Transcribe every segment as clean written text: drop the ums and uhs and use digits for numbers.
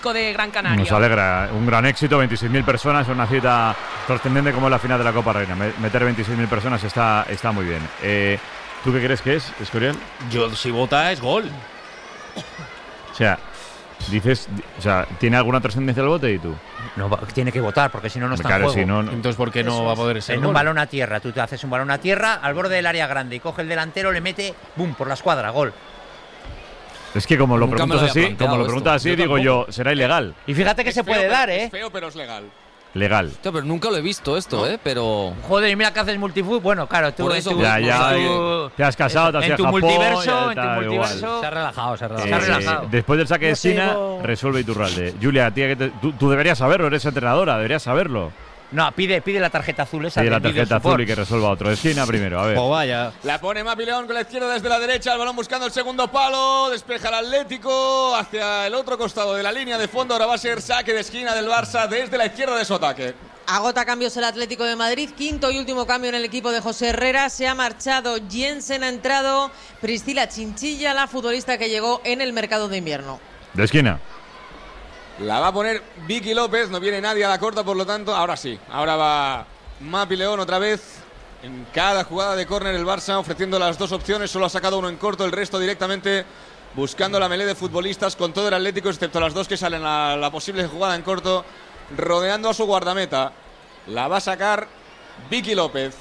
de Gran Canaria. Nos alegra, un gran éxito, 26.000 personas, una cita trascendente como es la final de la Copa Reina. Meter 26.000 personas está muy bien. ¿Tú qué crees que es, Escorial? Yo, si vota, es gol. O sea, ¿tiene alguna trascendencia el voto y tú? No, tiene que votar, porque si no, no está Claro, en juego. si no, no. Entonces, ¿por qué no va a poder ser En gol? un balón a tierra, tú te haces un balón a tierra al borde del área grande y coge el delantero, le mete, ¡bum!, por la escuadra, gol. Es que como lo Nunca me preguntas lo había así, planteado esto. Yo digo tampoco. yo, será ilegal. Y fíjate que se puede dar, Es feo, pero es legal. Legal. Hostia, pero nunca lo he visto esto, pero... Joder, y mira que haces multifoot. Bueno, claro, tú Por eso, Ya, te has casado, te has en ido tu a Japón, multiverso, ya está, igual. se ha relajado, Se ha relajado. Después del saque de Yo esquina, sigo- resuelve Iturralde. Julia, a ti, tú deberías saberlo, eres entrenadora, deberías saberlo. No, pide la tarjeta azul esa. Pide la del video tarjeta support. azul y que resuelva otro. Esquina primero, a ver. Oh, vaya. La pone Mapi León con la izquierda desde la derecha, el balón buscando el segundo palo, despeja el Atlético hacia el otro costado de la línea de fondo, ahora va a ser saque de esquina del Barça desde la izquierda de su ataque. Agota cambios el Atlético de Madrid, quinto y último cambio en el equipo de José Herrera, se ha marchado Jensen, ha entrado Priscila Chinchilla, la futbolista que llegó en el mercado de invierno. De esquina. La va a poner Vicky López, no viene nadie a la corta, por lo tanto, ahora sí. Ahora va Mapi León otra vez. En cada jugada de córner el Barça ofreciendo las dos opciones, solo ha sacado uno en corto, el resto directamente buscando la melee de futbolistas con todo el Atlético, excepto las dos que salen a la posible jugada en corto, rodeando a su guardameta. La va a sacar Vicky López.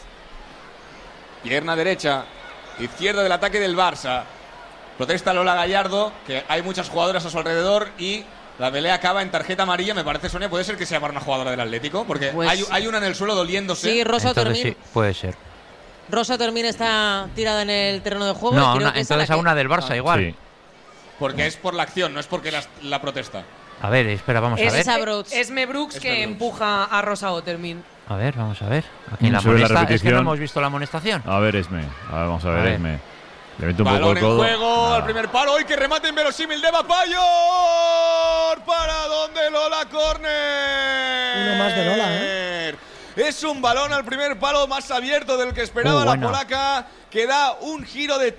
Pierna derecha, izquierda del ataque del Barça. Protesta Lola Gallardo, que hay muchas jugadoras a su alrededor y la pelea acaba en tarjeta amarilla. Me parece, Sonia, puede ser que sea para una jugadora del Atlético, porque Pues hay una en el suelo doliéndose. Sí, Rosa Entonces Termín. sí, puede ser. Rosa Termín está tirada en el terreno de juego. No, y creo que esa entonces la a que- una del Barça igual. Sí. Porque es por la acción, no es porque la protesta. A ver, espera, vamos a Es ver. esa Brooks. Esme Brooks Esme que Brooks. empuja a Rosa Otermin. A ver, vamos a ver. Aquí en la Sube la amonesta, es que no repetición. hemos visto la amonestación. A ver, Esme. A ver, vamos a ver, A ver. Esme. Le mete un poco Balón el en codo. juego, Nada. al primer palo. ¡Ay, que remate inverosímil de Bapayor! ¿Para dónde Lola Corner? Uno más de Lola, Es un balón al primer palo más abierto del que esperaba la Bueno. polaca, que da un giro de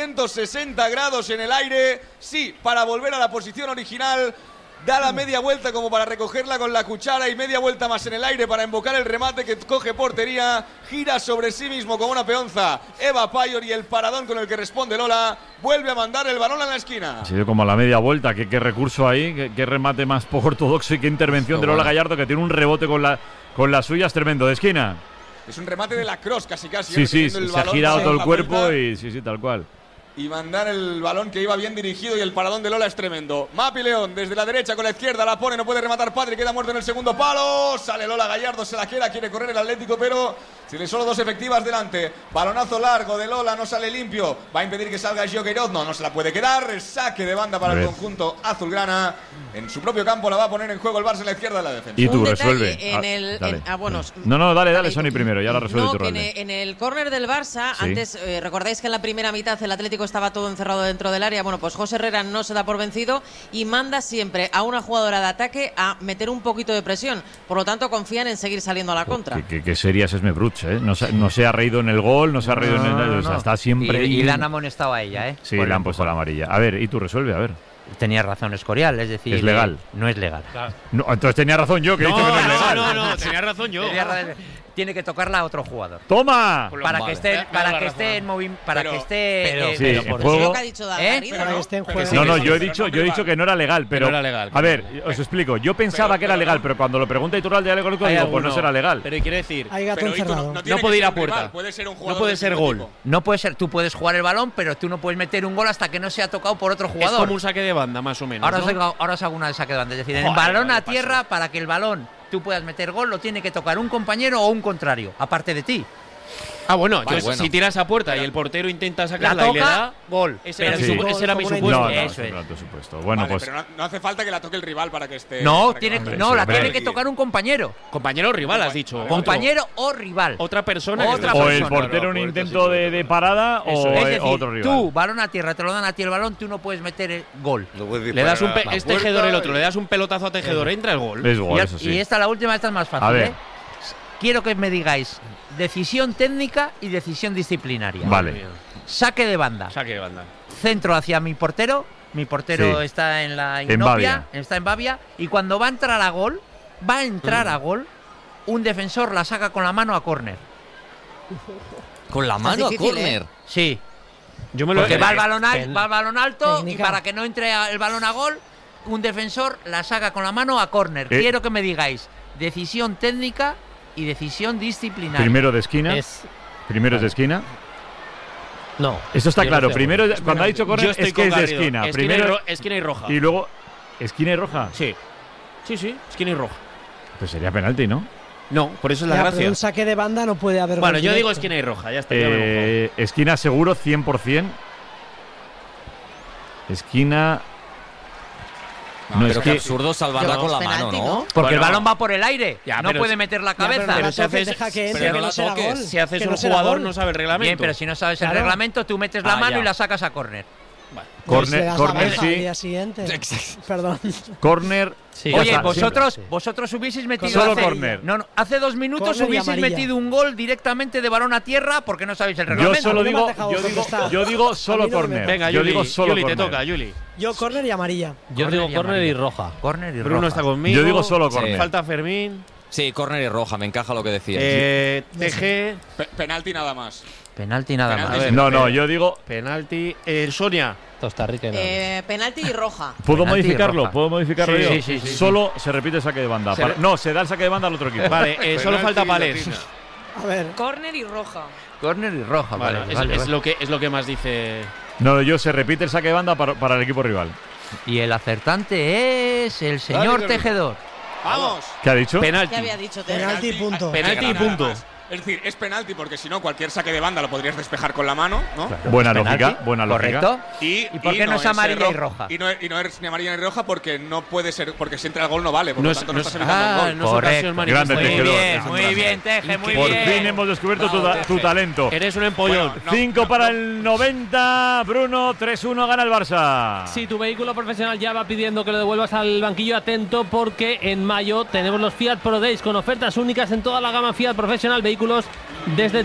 360 grados en el aire. Sí, para volver a la posición original. Da la media vuelta como para recogerla con la cuchara y media vuelta más en el aire para invocar el remate que coge portería. Gira sobre sí mismo como una peonza Eva Payor y el paradón con el que responde Lola. Vuelve a mandar el balón a la esquina. Ha sido como a la media vuelta. ¿Qué recurso ahí? ¿Qué remate más poco ortodoxo y qué intervención de Lola Gallardo, que tiene un rebote con la suya? Es tremendo. De esquina. Es un remate de la cross casi. Sí, recibiendo el se ha balón, girado dar todo el la cuerpo vuelta y sí, tal cual. y mandar el balón que iba bien dirigido, y el paradón de Lola es tremendo. Mapi León desde la derecha con la izquierda, la pone, no puede rematar Padre, queda muerto en el segundo palo. Sale Lola Gallardo, se la quiere correr el Atlético, pero tiene solo dos efectivas delante. Balonazo largo de Lola, no sale limpio, va a impedir que salga Gio Queiroz, no se la puede quedar. Saque de banda para el conjunto azulgrana. En su propio campo la va a poner en juego el Barça en la izquierda de la defensa. Y tú, Un detalle resuelve. en el- Dale. bueno, No, dale, vale, Sony primero, ya la resuelve No, tu que Iturralde. en el córner del Barça, Sí. antes recordáis que en la primera mitad el Atlético estaba todo encerrado dentro del área. Bueno, pues José Herrera no se da por vencido y manda siempre a una jugadora de ataque a meter un poquito de presión. Por lo tanto, confían en seguir saliendo a la contra. Que sería Esme Bruch, ¿eh? No se ha reído en el gol, no se ha reído en el. O sea, está siempre. Y le han amonestado a ella, ¿eh? Sí, Por le el han puesto la amarilla. A ver, y tú resuelve, a ver. Tenía razón Escorial, es decir, ¿Es legal? No es legal. No, entonces tenía razón yo, que he dicho que no es legal. No, tenía razón yo. Tiene que tocarla a otro jugador. ¡Toma! Para que esté, en movimiento, para que esté. Sí, en Eso es juego. lo que ha dicho Garrido, Para que ¿no? esté en juego. No, yo he dicho que no era legal, pero. no era legal, A ver, os explico. Yo pensaba que era legal, pero cuando lo pregunta Iturralde de Alego, digo, pues no será legal. Pero quiere decir, Hay gato Pero encerrado. tiene que puede ir ser a un rival, puerta. puede ser un no jugador puede del ser mismo gol. tipo. No puede ser, tú puedes jugar el balón, pero tú no puedes meter un gol hasta que no sea tocado por otro Es jugador. como un saque de banda, más o menos. Ahora, ¿no? ahora os hago una de saque de banda. Es decir, en el Joder, balón a vaya tierra, para que el balón tú puedas meter gol, lo tiene que tocar un compañero o un contrario, aparte de ti. Ah, bueno, Vale, entonces bueno. si tiras a puerta y el portero intenta La sacarla y le toca, da, gol. ese era, Pero mi, sí. ese era mi Como una supuesto. No, Eso es es. un alto supuesto. Bueno, Vale, pues. pero no hace falta que la toque el rival para que esté. No, para que tiene, vaya. no, la hombre. tiene que tocar un compañero. Compañero o rival, has dicho. Compañero o rival. Otra persona. que Otra esté- O persona. el portero un intento de parada Eso o Es decir, otro rival. tú, balón a tierra, te lo dan a ti el balón, tú no puedes meter el gol. Le das un es tejedor el otro, le das un pelotazo a tejedor, entra el gol. Es gol, Y, eso sí. y esta, la última, esta es más fácil. A ver. ¿eh? Quiero que me digáis decisión técnica y decisión disciplinaria. Vale. Saque de banda. Saque de banda. Centro hacia mi portero, Mi portero Sí. está en la En Inopia, Bavia. está en Bavia. Y cuando va a entrar a gol, un defensor la saca con la mano a córner. Con la mano a difícil, córner. Sí. Yo me lo Porque he va el balón alto Técnica. y para que no entre el balón a gol, un defensor la saca con la mano a córner. Quiero que me digáis decisión técnica y decisión disciplinaria. Primero de esquina. Primero es de esquina. No. Eso está yo claro. no sé. Primero, cuando ha dicho Yo córner, estoy es que con es de Garrido. esquina. Esquina Primero esquina y roja. y luego esquina y roja. Sí. Sí, esquina y roja. Pues sería penalti, ¿no? No, por eso es la Ya, pero gracia. un saque de banda no puede haber. Bueno, gol yo digo directo. esquina y roja, ya está. ya me he mojado. Esquina seguro, 100%. Esquina. No, Pero es qué que absurdo salvarla Yo, con la penalti, mano, ¿no? ¿no? Porque el Bueno. balón va por el aire. Ya, no pero puede si- meter la Ya, pero cabeza. no la Pero si toques, haces- deja que entre, pero que no no la será toques. gol. Si haces que un no será jugador, gol. no sabe el reglamento. Bien, pero si no sabes el Claro. reglamento, tú metes la Ah, mano ya. y la sacas a córner. Pues le Córner, das la córner baja al sí. día siguiente. Perdón. Córner. Sí, Oye, ya está, vosotros hubieseis metido Solo hace, córner. No, hace 2 minutos Córner y hubieseis amarilla. metido un gol directamente de balón a tierra porque no sabéis el Yo reglamento. solo A mí no me digo, has dejado yo digo, contestar. yo digo A solo mí no me córner. Venga, yo Yuli, digo solo Yuli, te córner. toca, Yuli. Yo córner y amarilla. Yo digo córner y amarilla. roja. Córner y Bruno roja. está conmigo. Yo digo solo córner. Falta Fermín. Sí, córner y roja, me encaja lo que decías. TG. Penalti nada más. Penalti nada Penalti, más. sí. No, yo digo. Penalti. Sonia. Costa Rica y nada. Penalti y roja. ¿Puedo Penalti y modificarlo? roja. ¿Puedo modificarlo Sí, yo? sí, sí. Solo se repite el saque de banda. Se re- No, se da el saque de banda al otro equipo. Vale, solo Penalti falta y Palés. latina. A ver. Córner y roja. Córner y roja, Vale, vale. es, vale, es vale. lo que más dice. No, yo se repite el saque de banda para el equipo rival. Y el acertante es el señor Dale, Tejedor. ¡Vamos! ¿Qué ha dicho? Penalti. ¿Qué había dicho Ter? Penalti y punto. Penalti y Nada punto. más. Es decir, es penalti porque si no, cualquier saque de banda lo podrías despejar con la mano, ¿no? Buena Penalti, lógica, buena lógica. Correcto. ¿Y por qué no es amarilla y ro- roja? Y no es ni amarilla ni roja porque no puede ser, porque si entra el gol no vale, por No lo es, tanto no no es, estás evitando el gol. no es Correcto. ocasión manifiesta. Grande Muy Tejedor. bien, muy bien, Teje, muy Por bien. fin hemos descubierto tu talento. Eres un empollón. Bueno, no, 5 no, para no. el 90, Bruno, 3-1 gana el Barça. Si tu vehículo profesional ya va pidiendo que lo devuelvas al banquillo, atento porque en mayo tenemos los Fiat Pro Days con ofertas únicas en toda la gama Fiat Professional, vehículos desde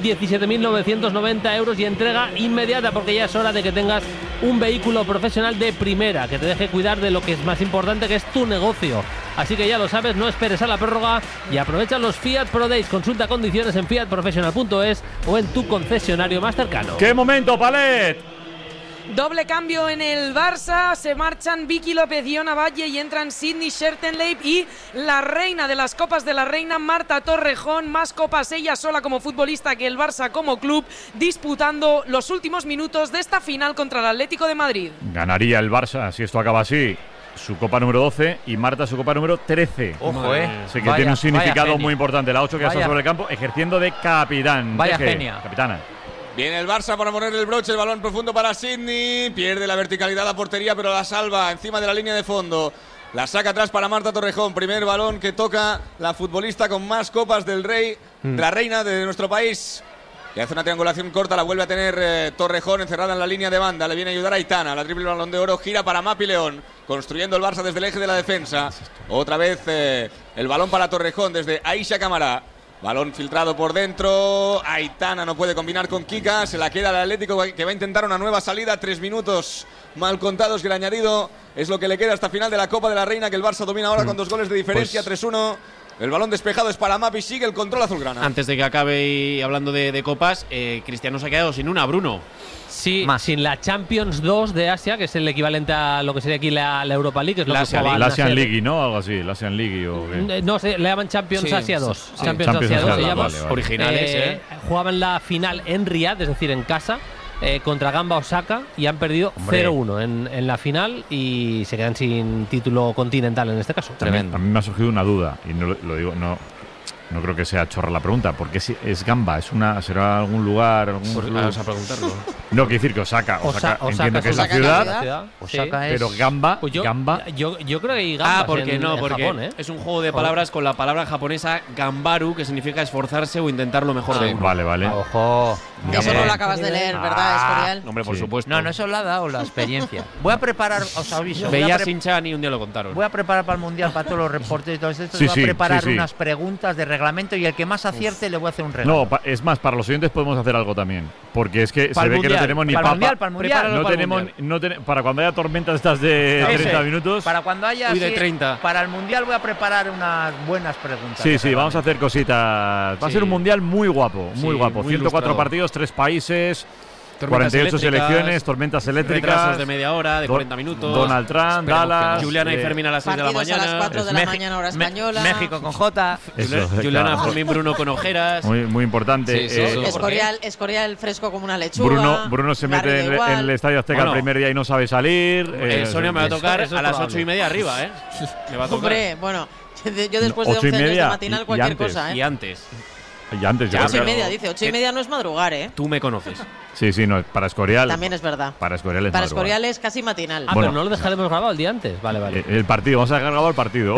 17.990 euros y entrega inmediata, porque ya es hora de que tengas un vehículo profesional de primera, que te deje cuidar de lo que es más importante, que es tu negocio. Así que ya lo sabes, no esperes a la prórroga y aprovecha los Fiat Pro Days. Consulta condiciones en fiatprofessional.es o en tu concesionario más cercano. ¡Qué momento, Palet! Doble cambio en el Barça, se marchan Vicky López y Ona Valle y entran Sydney Schertenleib y la reina de las Copas de la Reina, Marta Torrejón, más copas ella sola como futbolista que el Barça como club, disputando los últimos minutos de esta final contra el Atlético de Madrid. Ganaría el Barça si esto acaba así. Su copa número 12 y Marta su copa número 13. Ojo, Así que Vaya- tiene un significado vaya muy importante. La 8 que está Vaya- sobre el campo ejerciendo de capitán. Vaya Teje, genia. Capitana. Viene el Barça para poner el broche, el balón profundo para Sydney, pierde la verticalidad a portería pero la salva encima de la línea de fondo. La saca atrás para Marta Torrejón, primer balón que toca la futbolista con más copas del Rey, de la reina de nuestro país. Y hace una triangulación corta, la vuelve a tener Torrejón encerrada en la línea de banda. Le viene a ayudar a Aitana, la triple balón de oro gira para Mapi León, construyendo el Barça desde el eje de la defensa. Otra vez el balón para Torrejón desde Aisha Camará. Balón filtrado por dentro, Aitana no puede combinar con Kika, se la queda el Atlético que va a intentar una nueva salida, 3 minutos mal contados que el añadido es lo que le queda hasta final de la Copa de la Reina, que el Barça domina ahora con 2 goles de diferencia, 3-1. El balón despejado es para Mapi, sigue el control azulgrana. Antes de que acabe y hablando de copas, Cristiano se ha quedado sin una, Bruno. Sí, Más. sin la Champions 2 de Asia, que es el equivalente a lo que sería aquí la Europa League, que es lo La que Asia jugaba La al Asian Nasser. League, ¿no? Algo así. La Asian League o qué. No sé, le llaman Champions Sí, Asia 2. sí. Champions Champions Asia 2 Asia se 2, llama. vale, vale. Originales, Jugaban la final en Riyadh, es decir, en casa, contra Gamba Osaka, y han perdido Hombre. 0-1 en la final y se quedan sin título continental en este caso. Tremendo. A mí me ha surgido una duda y no lo digo, no creo que sea chorra la pregunta, porque si es Gamba, será algún lugar, algún club? Vamos a preguntarlo. No, quiero decir que Osaka entiendo que es la Osaka ciudad, Osaka es- pero Gamba, Pues yo creo que hay Gambas porque en Japón, ¿eh? es un juego de Joder. palabras con la palabra japonesa gambaru, que significa esforzarse o intentar lo mejor de uno. Vale. Ojo. Eso no Bien. lo acabas de leer, ¿verdad, Escorial? Hombre, por Sí. supuesto. No, eso lo ha dado la experiencia. Voy a preparar, os aviso. Veía Sinchan y un día lo contaron. Voy a preparar para el Mundial, para todos los reportes y todo esto. Sí, voy sí, a preparar sí, sí. unas preguntas de reglamento reglamento y el que más acierte le voy a hacer un regalo. No, es más, para los oyentes podemos hacer algo también. Porque es que se ve que no tenemos ni papa. Para cuando haya tormentas estas de 30 minutos. Para cuando haya. De 30. Para el mundial voy a preparar unas buenas preguntas. Sí, vamos a hacer cositas. Va a ser un mundial muy guapo, muy guapo. 104 ilustrado. partidos, 3 países. Tormentas 48 selecciones, tormentas eléctricas. Retrasos de media hora, de 40 minutos. Donald Trump, Dallas. Juliana y Fermín a las 6 de la mañana. A las 4 de la mañana, hora española. México con J. Juliana, claro. Fermín, Bruno con ojeras. Muy importante. Sí, Escorial fresco como una lechuga. Bruno se mete en el Estadio Azteca el primer día y no sabe salir. Sonia me va a tocar a las 8:30 arriba, ¿eh? Me va a tocar. Hombre, bueno, yo después de 11 años de matinal cualquier cosa, ¿eh? Y antes. Y antes, ya 8:30, dice. 8:30 no es madrugar, ¿eh? Tú me conoces. Sí, no, para Escorial. También es verdad. Para Escorial es Para madrugar. Escorial es casi matinal. Pero no lo dejaremos grabado el día antes. Vale. El partido, vamos a dejar grabado el partido.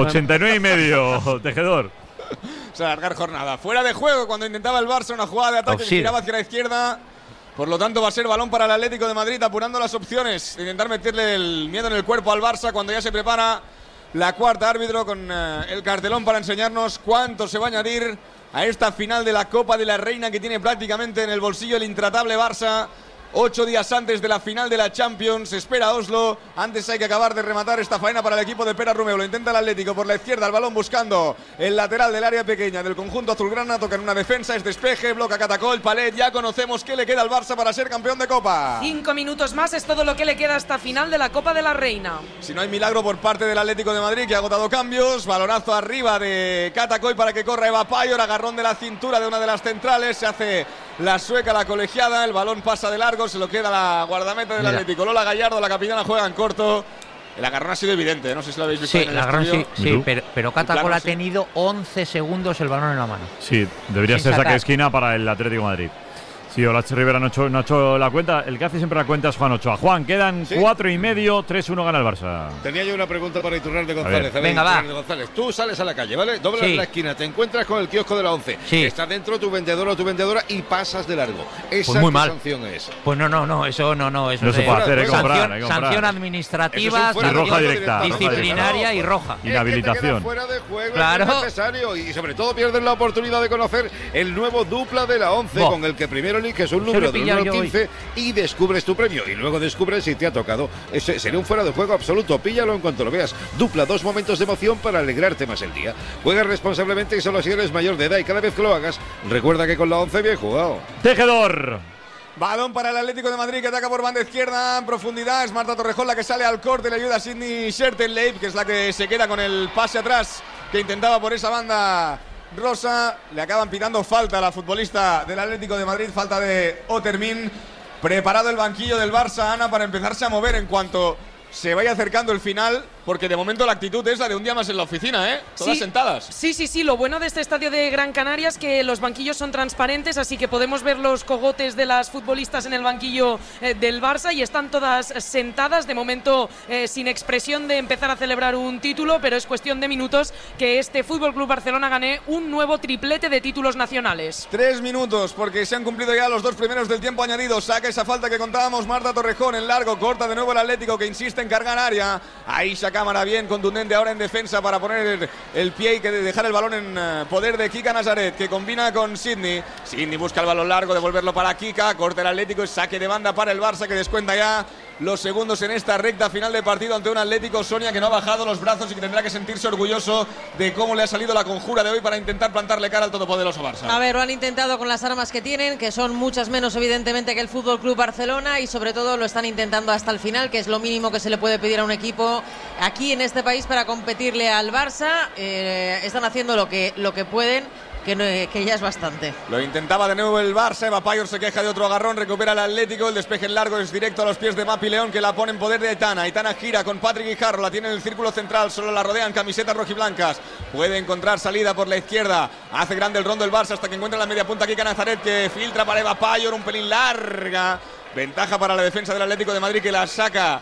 89,5, Tejedor. O sea, alargar jornada. Fuera de juego cuando intentaba el Barça una jugada de ataque que giraba hacia la izquierda. Por lo tanto, va a ser balón para el Atlético de Madrid, apurando las opciones de intentar meterle el miedo en el cuerpo al Barça cuando ya se prepara la cuarta árbitro con el cartelón para enseñarnos cuánto se va a añadir a esta final de la Copa de la Reina que tiene prácticamente en el bolsillo el intratable Barça. 8 días antes de la final de la Champions, espera Oslo. Antes hay que acabar de rematar esta faena para el equipo de Pera Romeu. Lo intenta el Atlético por la izquierda, el balón buscando el lateral del área pequeña del conjunto azulgrana. Toca en una defensa, es despeje, bloca Catacol, Palet. Ya conocemos qué le queda al Barça para ser campeón de Copa. 5 minutos más es todo lo que le queda hasta final de la Copa de la Reina. Si no hay milagro por parte del Atlético de Madrid, que ha agotado cambios. Balonazo arriba de Catacol para que corra Eva Payor. Agarrón de la cintura de una de las centrales. Se hace la sueca, la colegiada. El balón pasa de largo, se lo queda la guardameta del Atlético. Lola Gallardo, la capitana, juega en corto. El agarrón ha sido evidente, no sé si lo habéis visto en el estudio. Sí, pero Catacol ha tenido 11 segundos el balón en la mano. Sí, debería ser saque de esquina para el Atlético de Madrid. Sí, Olache Rivera no ha hecho la cuenta. El que hace siempre la cuenta es Juan Ochoa. Juan, quedan 4,5, 3-1 gana el Barça. Tenía yo una pregunta para Iturralde González. Venga, va. González, tú sales a la calle, ¿vale? Doblas la esquina, te encuentras con el kiosco de la 11. Sí. Está dentro tu vendedor o tu vendedora y pasas de largo. ¿Esa pues muy qué mal. sanción es? Pues eso no. No se puede hacer, hay que comprar. Sanción administrativa, y roja directa. Disciplinaria y roja. Inhabilitación. Fuera de juego, claro. Es necesario. Y sobre todo pierdes la oportunidad de conocer el nuevo dupla de la 11 con el que primero eliges un número de 1 al 15 y descubres tu premio. Y luego descubres si te ha tocado. Ese sería un fuera de juego absoluto. Píllalo en cuanto lo veas. Dupla, 2 momentos de emoción para alegrarte más el día. Juega responsablemente y solo si eres mayor de edad. Y cada vez que lo hagas, recuerda que con la 11 bien jugado. Tejedor. Balón para el Atlético de Madrid que ataca por banda izquierda en profundidad. Es Marta Torrejón la que sale al corte. Le ayuda a Sydney Schertenleib, que es la que se queda con el pase atrás que intentaba por esa banda rosa. Le acaban pitando falta a la futbolista del Atlético de Madrid. Falta de Otermin. Preparado el banquillo del Barça, Ana, para empezarse a mover en cuanto se vaya acercando el final, porque de momento la actitud es la de un día más en la oficina, ¿eh? Todas sentadas. Sí. Lo bueno de este estadio de Gran Canaria es que los banquillos son transparentes, así que podemos ver los cogotes de las futbolistas en el banquillo del Barça y están todas sentadas, de momento sin expresión de empezar a celebrar un título, pero es cuestión de minutos que este Fútbol Club Barcelona gane un nuevo triplete de títulos nacionales. 3 minutos, porque se han cumplido ya los 2 primeros del tiempo añadido. Saca esa falta que contábamos, Marta Torrejón en largo, corta de nuevo el Atlético, que insiste en cargar área. Ahí saca cámara bien contundente ahora en defensa para poner el pie y que dejar el balón en poder de Kika Nazaret, que combina con Sydney. Sydney busca el balón largo, devolverlo para Kika, corta el Atlético y saque de banda para el Barça, que descuenta ya los segundos en esta recta final de partido ante un Atlético, Sonia, que no ha bajado los brazos y que tendrá que sentirse orgulloso de cómo le ha salido la conjura de hoy para intentar plantarle cara al todopoderoso Barça. A ver, lo han intentado con las armas que tienen, que son muchas menos evidentemente que el Fútbol Club Barcelona, y sobre todo lo están intentando hasta el final, que es lo mínimo que se le puede pedir a un equipo aquí en este país para competirle al Barça. Están haciendo lo que pueden, que ya es bastante. Lo intentaba de nuevo el Barça. Eva Payor se queja de otro agarrón, recupera el Atlético. El despeje en largo es directo a los pies de Mapi León, que la pone en poder de Aitana. Aitana gira con Patrick Guijarro, la tiene en el círculo central, solo la rodean camisetas rojiblancas. Puede encontrar salida por la izquierda. Hace grande el rondo el Barça hasta que encuentra la media punta Kika Nazaret, que filtra para Eva Payor, un pelín larga. Ventaja para la defensa del Atlético de Madrid, que la saca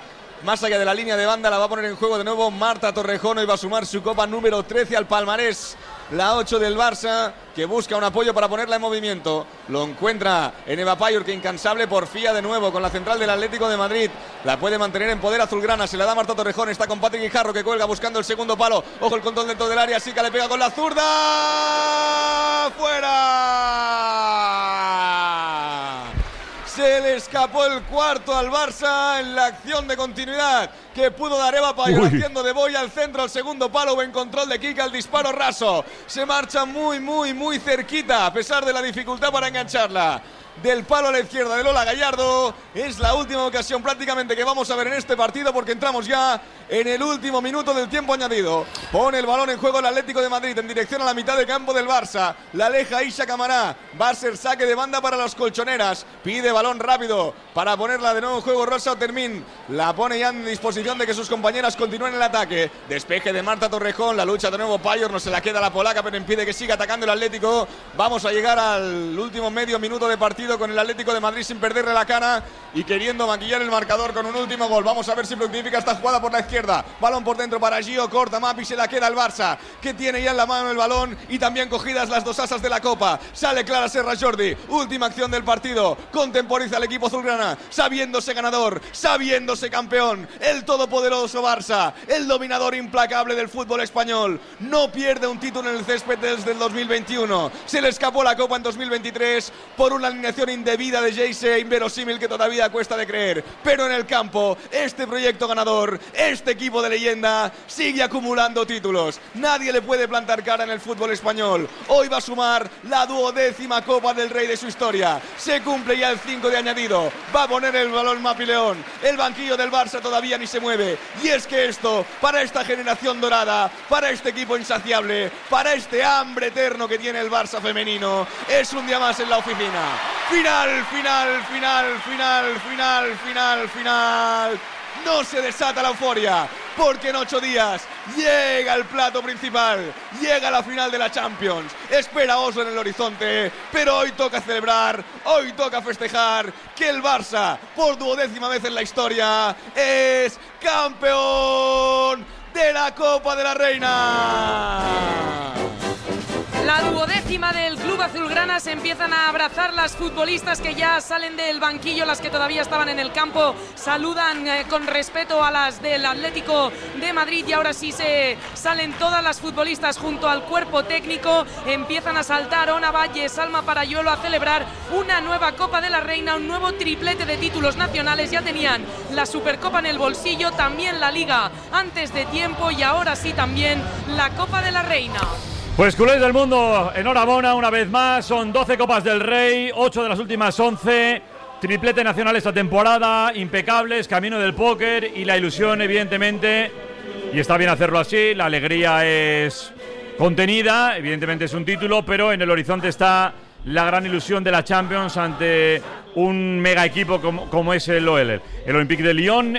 más allá de la línea de banda. La va a poner en juego de nuevo Marta Torrejón y va a sumar su copa número 13 al palmarés. La 8 del Barça, que busca un apoyo para ponerla en movimiento. Lo encuentra en Eva Payor, que incansable porfía de nuevo con la central del Atlético de Madrid. La puede mantener en poder azulgrana. Se la da Marta Torrejón. Está con Patrick Guijarro, que cuelga buscando el segundo palo. Ojo el control dentro del área. Sica le pega con la zurda. ¡Fuera! Se le escapó el cuarto al Barça en la acción de continuidad que pudo dar Eva Payor, haciendo de boya al centro, al segundo palo. Buen control de Kika, el disparo raso. Se marcha muy cerquita, a pesar de la dificultad para engancharla. Del palo a la izquierda de Lola Gallardo. Es la última ocasión prácticamente que vamos a ver en este partido, porque entramos ya en el último minuto del tiempo añadido. Pone el balón en juego el Atlético de Madrid en dirección a la mitad de campo del Barça. La aleja Isha Camará. Va a ser saque de banda para las colchoneras. Pide balón rápido para ponerla de nuevo en juego Rosa Otermin. La pone ya en disposición de que sus compañeras continúen el ataque. Despeje de Marta Torrejón. La lucha de nuevo Payor. No se la queda la polaca, pero impide que siga atacando el Atlético. Vamos a llegar al último medio minuto de partido con el Atlético de Madrid sin perderle la cara y queriendo maquillar el marcador con un último gol. Vamos a ver si fructifica esta jugada por la izquierda. Balón por dentro para Gio, corta Mapi, se la queda el Barça, que tiene ya en la mano el balón y también cogidas las dos asas de la Copa. Sale Clara Serra Jordi, última acción del partido. Contemporiza el equipo azulgrana, sabiéndose ganador, sabiéndose campeón. El todopoderoso Barça, el dominador implacable del fútbol español. No pierde un título en el césped desde el 2021. Se le escapó la Copa en 2023 por una alineación indebida de Jayce, inverosímil, que todavía cuesta de creer. Pero en el campo, este proyecto ganador, este equipo de leyenda, sigue acumulando títulos. Nadie le puede plantar cara en el fútbol español. Hoy va a sumar la 12ª Copa del Rey de su historia. Se cumple ya el 5 de añadido. Va a poner el balón Mapi León. El banquillo del Barça todavía ni se mueve. Y es que esto, para esta generación dorada, para este equipo insaciable, para este hambre eterno que tiene el Barça femenino, es un día más en la oficina. Final. No se desata la euforia, porque en 8 días llega el plato principal, llega la final de la Champions. Espera Oslo en el horizonte, pero hoy toca celebrar, hoy toca festejar que el Barça, por 12ª vez en la historia, es campeón de la Copa de la Reina. La 12ª del club azulgrana. Se empiezan a abrazar las futbolistas que ya salen del banquillo. Las que todavía estaban en el campo saludan con respeto a las del Atlético de Madrid. Y ahora sí se salen todas las futbolistas junto al cuerpo técnico. Empiezan a saltar Ona Valle, Salma Parayuelo, a celebrar una nueva Copa de la Reina, un nuevo triplete de títulos nacionales. Ya tenían la Supercopa en el bolsillo, también la Liga antes de tiempo y ahora sí también la Copa de la Reina. Pues culés del mundo, enhorabuena una vez más. Son 12 Copas del Rey, 8 de las últimas 11. Triplete nacional esta temporada, impecables, camino del póker y la ilusión, evidentemente. Y está bien hacerlo así, la alegría es contenida, evidentemente es un título, pero en el horizonte está la gran ilusión de la Champions ante un mega equipo como es el OL, el Olympique de Lyon,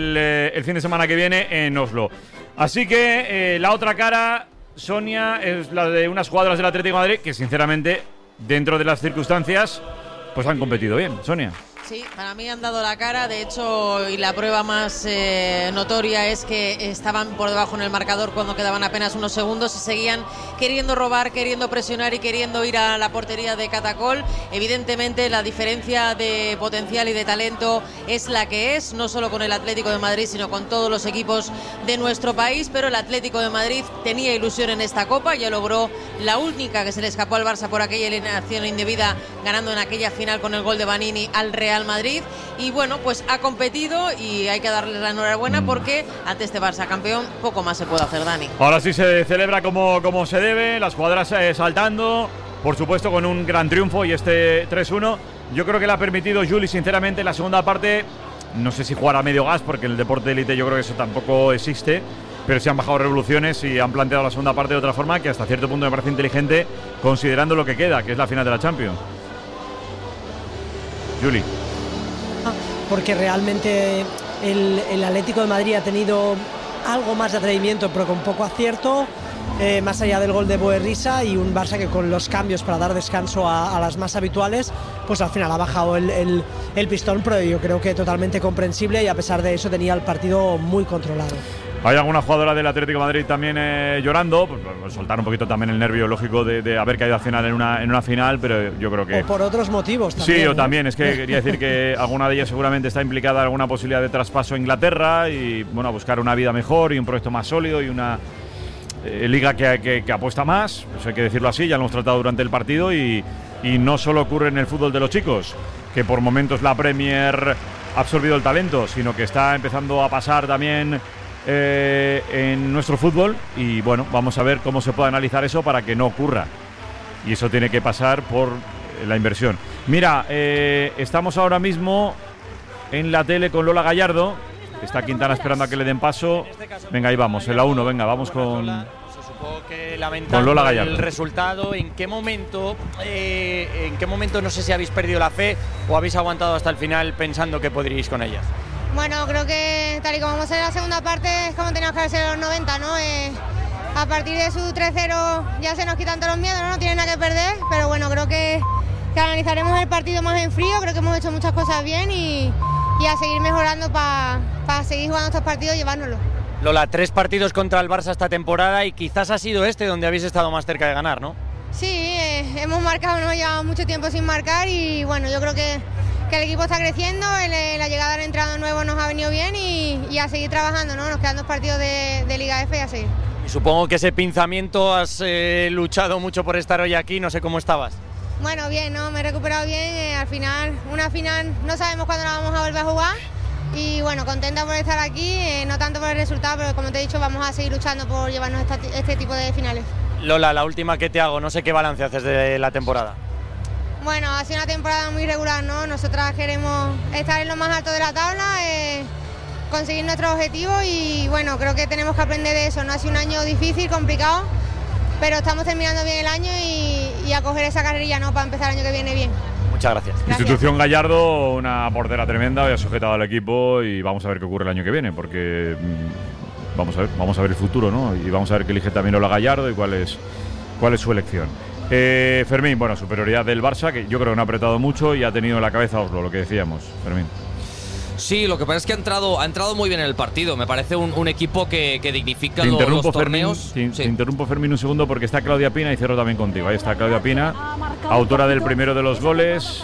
el fin de semana que viene en Oslo. Así que la otra cara, Sonia, es la de unas jugadoras del Atlético de Madrid que sinceramente, dentro de las circunstancias, pues han competido bien. Sonia. Sí, para mí han dado la cara, de hecho, y la prueba más notoria es que estaban por debajo en el marcador cuando quedaban apenas unos segundos y seguían queriendo robar, queriendo presionar y queriendo ir a la portería de Catacol. Evidentemente la diferencia de potencial y de talento es la que es, no solo con el Atlético de Madrid, sino con todos los equipos de nuestro país, pero el Atlético de Madrid tenía ilusión en esta Copa, ya logró la única que se le escapó al Barça por aquella eliminación indebida, ganando en aquella final con el gol de Vanini al Real Madrid. Y bueno, pues ha competido y hay que darle la enhorabuena porque ante este Barça campeón poco más se puede hacer, Dani. Ahora sí se celebra como se debe, las jugadoras saltando, por supuesto con un gran triunfo y este 3-1. Yo creo que le ha permitido Juli, sinceramente, la segunda parte, no sé si jugar a medio gas porque en el deporte de élite yo creo que eso tampoco existe, pero se han bajado revoluciones y han planteado la segunda parte de otra forma que hasta cierto punto me parece inteligente considerando lo que queda, que es la final de la Champions. Juli. Porque realmente el Atlético de Madrid ha tenido algo más de atrevimiento, pero con poco acierto. más allá del gol de Boerrisa, y un Barça que con los cambios para dar descanso a las más habituales, pues al final ha bajado el pistón, pero yo creo que totalmente comprensible, y a pesar de eso tenía el partido muy controlado. Hay alguna jugadora del Atlético de Madrid también llorando, pues soltar un poquito también el nervio lógico de haber caído al final en una final, pero yo creo que… O por otros motivos también. Sí, o también, es que quería decir que alguna de ellas seguramente está implicada en alguna posibilidad de traspaso a Inglaterra y, bueno, buscar una vida mejor y un proyecto más sólido y una liga que apuesta más, eso hay que decirlo así, ya lo hemos tratado durante el partido, y no solo ocurre en el fútbol de los chicos, que por momentos la Premier ha absorbido el talento, sino que está empezando a pasar también en nuestro fútbol, y bueno, vamos a ver cómo se puede analizar eso para que no ocurra, y eso tiene que pasar por la inversión. Mira, estamos ahora mismo en la tele con Lola Gallardo, está Quintana esperando a que le den paso. Venga, ahí vamos, en la 1, venga, vamos con Lola Gallardo. El resultado, ¿en qué momento no sé si habéis perdido la fe o habéis aguantado hasta el final pensando que podríais con ellas? Bueno, creo que tal y como vamos a ver la segunda parte es como teníamos que haber sido los 90, ¿no? A partir de su 3-0 ya se nos quitan todos los miedos, ¿no? No tienen nada que perder, pero bueno, creo que analizaremos el partido más en frío, creo que hemos hecho muchas cosas bien y a seguir mejorando para seguir jugando estos partidos y llevárnoslos. Lola, 3 partidos contra el Barça esta temporada y quizás ha sido este donde habéis estado más cerca de ganar, ¿no? Sí, hemos marcado, no llevamos mucho tiempo sin marcar y bueno, yo creo que el equipo está creciendo, la llegada del entrenador nuevo nos ha venido bien y a seguir trabajando, ¿no? Nos quedan 2 partidos de Liga F y a seguir. Y supongo que ese pinzamiento has luchado mucho por estar hoy aquí, no sé cómo estabas. Bueno, bien, ¿no? Me he recuperado bien, al final, una final no sabemos cuándo la vamos a volver a jugar y bueno, contenta por estar aquí, no tanto por el resultado, pero como te he dicho, vamos a seguir luchando por llevarnos este tipo de finales. Lola, la última que te hago, no sé qué balance haces de la temporada. Bueno, ha sido una temporada muy regular, ¿no? Nosotras queremos estar en lo más alto de la tabla, conseguir nuestro objetivo y bueno, creo que tenemos que aprender de eso, ¿no? Ha sido un año difícil, complicado, pero estamos terminando bien el año y a coger esa carrerilla, ¿no? Para empezar el año que viene bien. Muchas gracias. Institución Gallardo, una portera tremenda, había sujetado al equipo y vamos a ver qué ocurre el año que viene, porque vamos a ver el futuro, ¿no? Y vamos a ver qué elige también Lola Gallardo y cuál es su elección. Fermín, bueno, superioridad del Barça, que yo creo que no ha apretado mucho y ha tenido en la cabeza Oslo, lo que decíamos, Fermín. Sí, lo que pasa es que ha entrado muy bien en el partido. Me parece un equipo que dignifica los torneos. Te interrumpo, Fermín, un segundo, porque está Claudia Pina y cierro también contigo. Ahí está Claudia Pina, autora del primero de los goles.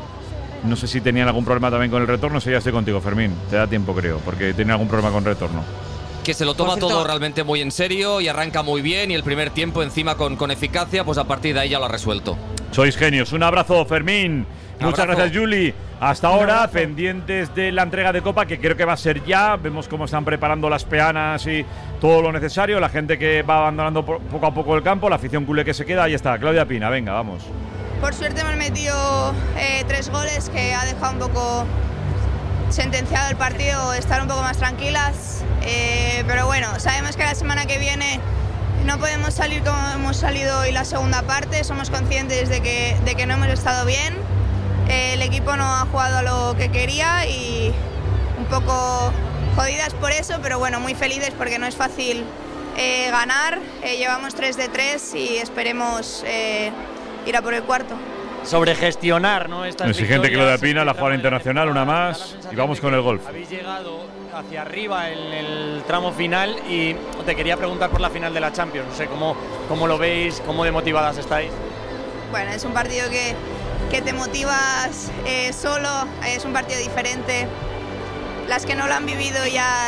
No sé si tenían algún problema también con el retorno. Sí, ya estoy contigo, Fermín. Te da tiempo, creo, porque tenía algún problema con retorno. Que se lo toma todo realmente muy en serio y arranca muy bien, y el primer tiempo encima con eficacia, pues a partir de ahí ya lo ha resuelto. Sois genios. Un abrazo, Fermín. Muchas gracias, Juli. Hasta ahora, pendientes de la entrega de Copa, que creo que va a ser ya. Vemos cómo están preparando las peanas y todo lo necesario. La gente que va abandonando poco a poco el campo, la afición culé que se queda. Ahí está, Claudia Pina. Venga, vamos. Por suerte hemos metido 3 goles que ha dejado un poco sentenciado el partido, estar un poco más tranquilas. Pero bueno, sabemos que la semana que viene no podemos salir como hemos salido hoy la segunda parte. Somos conscientes de que no hemos estado bien. El equipo no ha jugado a lo que quería y un poco jodidas por eso, pero bueno, muy felices porque no es fácil ganar. Llevamos 3 de 3 y esperemos ir a por el cuarto. Sobre gestionar, ¿no? Estas exigente que lo de Pina, la jugada internacional, una más y vamos con el golf. Habéis llegado hacia arriba en el tramo final y te quería preguntar por la final de la Champions. No sé cómo lo veis, cómo de motivadas estáis. Bueno, es un partido que te motivas solo, es un partido diferente. Las que no lo han vivido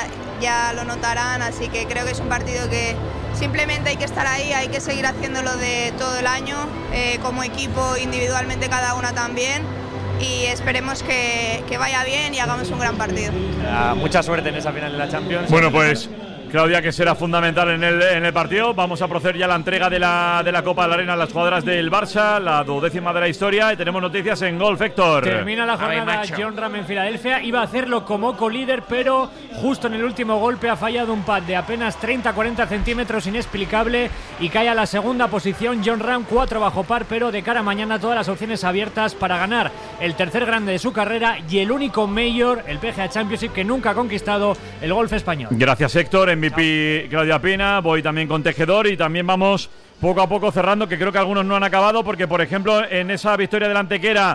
ya lo notarán, así que creo que es un partido que simplemente hay que estar ahí, hay que seguir haciéndolo de todo el año, como equipo, individualmente cada una también, y esperemos que vaya bien y hagamos un gran partido. Mucha suerte en esa final de la Champions. Bueno, pues Claudia, que será fundamental en el partido. Vamos a proceder ya a la entrega de la Copa de la Reina a las jugadoras del Barça, la 12ª de la historia, y tenemos noticias en golf, Héctor. Termina la jornada Jon Rahm en Filadelfia. Iba a hacerlo como co-líder, pero justo en el último golpe ha fallado un pad de apenas 30-40 centímetros inexplicable y cae a la segunda posición. Jon Rahm 4 bajo par, pero de cara a mañana todas las opciones abiertas para ganar el tercer grande de su carrera y el único Major, el PGA Championship, que nunca ha conquistado el golf español. Gracias, Héctor. En MVP Claudia Pina, voy también con Tejedor y también vamos poco a poco cerrando, que creo que algunos no han acabado, porque por ejemplo en esa victoria del Antequera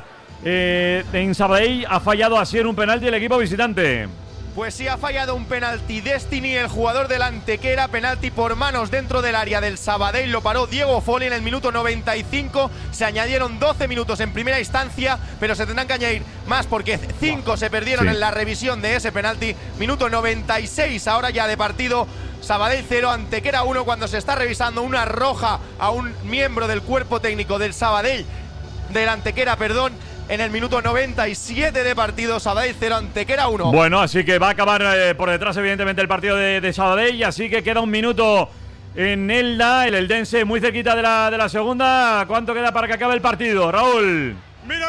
en Sabadell ha fallado así en un penalti el equipo visitante. Pues sí, ha fallado un penalti Destiny, el jugador del Antequera, penalti por manos dentro del área del Sabadell, lo paró Diego Foli en el minuto 95, se añadieron 12 minutos en primera instancia, pero se tendrán que añadir más porque 5 se perdieron en la revisión de ese penalti, minuto 96 ahora ya de partido, Sabadell 0, Antequera 1, cuando se está revisando una roja a un miembro del cuerpo técnico del Sabadell, del Antequera, perdón, en el minuto 97 de partido, Sabadell 0, Antequera 1. Bueno, así que va a acabar por detrás evidentemente el partido de Sabadell, así que queda un minuto en Elda, el eldense muy cerquita de la segunda. ¿Cuánto queda para que acabe el partido, Raúl? Mira,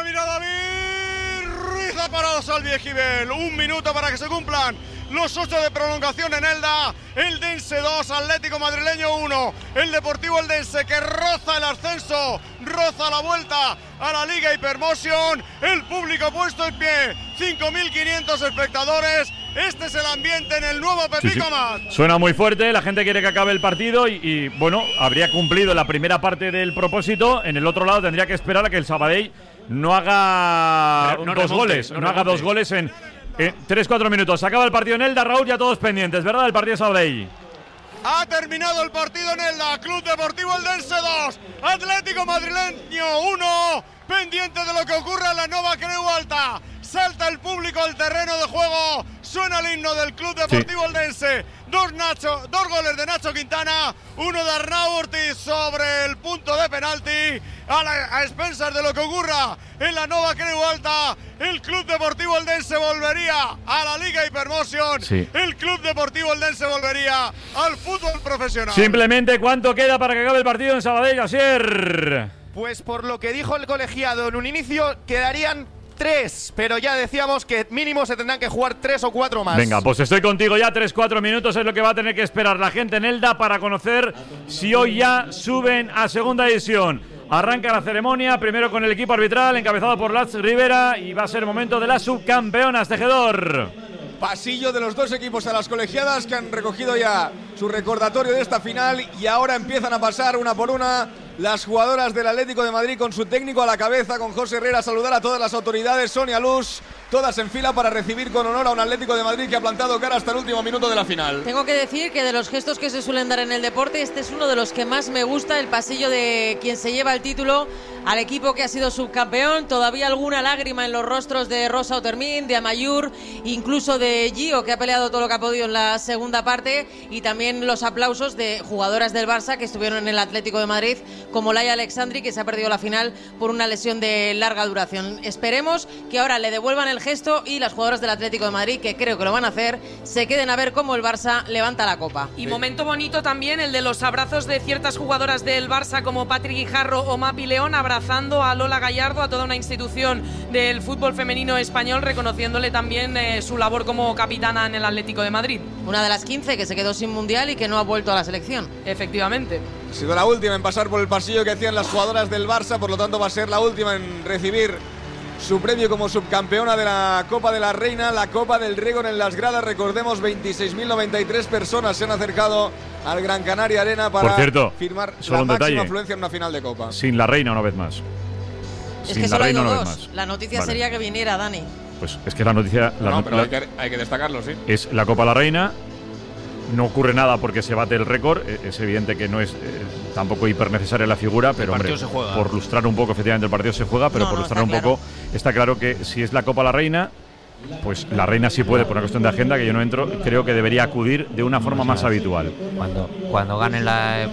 David, riza para Salviejibel, un minuto para que se cumplan los 8 de prolongación en Elda. Eldense 2, Atlético Madrileño 1. El Deportivo Eldense que roza el ascenso, roza la vuelta a la Liga Hypermotion. El público puesto en pie, 5.500 espectadores. Este es el ambiente en el nuevo Pepico Mat. Suena muy fuerte, la gente quiere que acabe el partido y bueno, habría cumplido la primera parte del propósito. En el otro lado tendría que esperar a que el Sabadell no haga dos goles en 3-4 minutos. Se acaba el partido en Elda, Raúl, ya todos pendientes, ¿verdad? El partido de Sabadell. Ha terminado el partido en Elda. Club Deportivo Eldense 2, Atlético Madrileño 1. Pendiente de lo que ocurra en la Nova Creu Alta. Salta el público al terreno de juego. Suena el himno del Club Deportivo Eldense. Dos goles de Nacho Quintana, uno de Arnau Ortiz sobre el punto de penalti. A expensas de lo que ocurra en la Nova Creu Alta, el Club Deportivo Eldense volvería a la Liga Hypermotion. El Club Deportivo Eldense volvería al fútbol profesional. Simplemente, ¿cuánto queda para que acabe el partido en Sabadell, Asier? Pues por lo que dijo el colegiado en un inicio, quedarían 3, pero ya decíamos que mínimo se tendrán que jugar 3 o 4 más. Venga, pues estoy contigo ya, 3-4 minutos es lo que va a tener que esperar la gente en Elda para conocer si hoy ya suben a segunda división. Arranca la ceremonia, primero con el equipo arbitral encabezado por Lats Rivera y va a ser momento de las subcampeonas, Tejedor. Pasillo de los dos equipos a las colegiadas que han recogido ya su recordatorio de esta final y ahora empiezan a pasar una por una las jugadoras del Atlético de Madrid con su técnico a la cabeza, con José Herrera, a saludar a todas las autoridades, Sonia Luz, todas en fila para recibir con honor a un Atlético de Madrid que ha plantado cara hasta el último minuto de la final. Tengo que decir que de los gestos que se suelen dar en el deporte, este es uno de los que más me gusta, el pasillo de quien se lleva el título al equipo que ha sido subcampeón. Todavía alguna lágrima en los rostros de Rosa Otermín, de Amayur, incluso de Gio, que ha peleado todo lo que ha podido en la segunda parte, y también los aplausos de jugadoras del Barça que estuvieron en el Atlético de Madrid, como Laia Alexandri, que se ha perdido la final por una lesión de larga duración. Esperemos que ahora le devuelvan el gesto y las jugadoras del Atlético de Madrid, que creo que lo van a hacer, se queden a ver cómo el Barça levanta la copa. Y momento bonito también el de los abrazos de ciertas jugadoras del Barça como Patri Guijarro o Mapi León, abrazando a Lola Gallardo, a toda una institución del fútbol femenino español, reconociéndole también su labor como capitana en el Atlético de Madrid. Una de las 15 que se quedó sin mundial y que no ha vuelto a la selección. Efectivamente. Ha sido la última en pasar por el pasillo que hacían las jugadoras del Barça, por lo tanto va a ser la última en recibir su premio como subcampeona de la Copa de la Reina, la Copa del Rego en las gradas. Recordemos, 26.093 personas se han acercado al Gran Canaria Arena para firmar la máxima afluencia en una final de Copa. Sin la Reina una vez más. Es que solo hay dos. La noticia sería que viniera Dani. Pues es que la noticia… pero hay que destacarlo, sí. Es la Copa de la Reina. No ocurre nada porque se bate el récord. Es evidente que no es tampoco hiper necesaria la figura, pero hombre, por lustrar un poco, efectivamente el partido se juega, pero por lustrar un poco, está claro que si es la Copa de la Reina, pues la Reina sí puede, por una cuestión de agenda que yo no entro, creo que debería acudir de una forma más habitual. Cuando ganen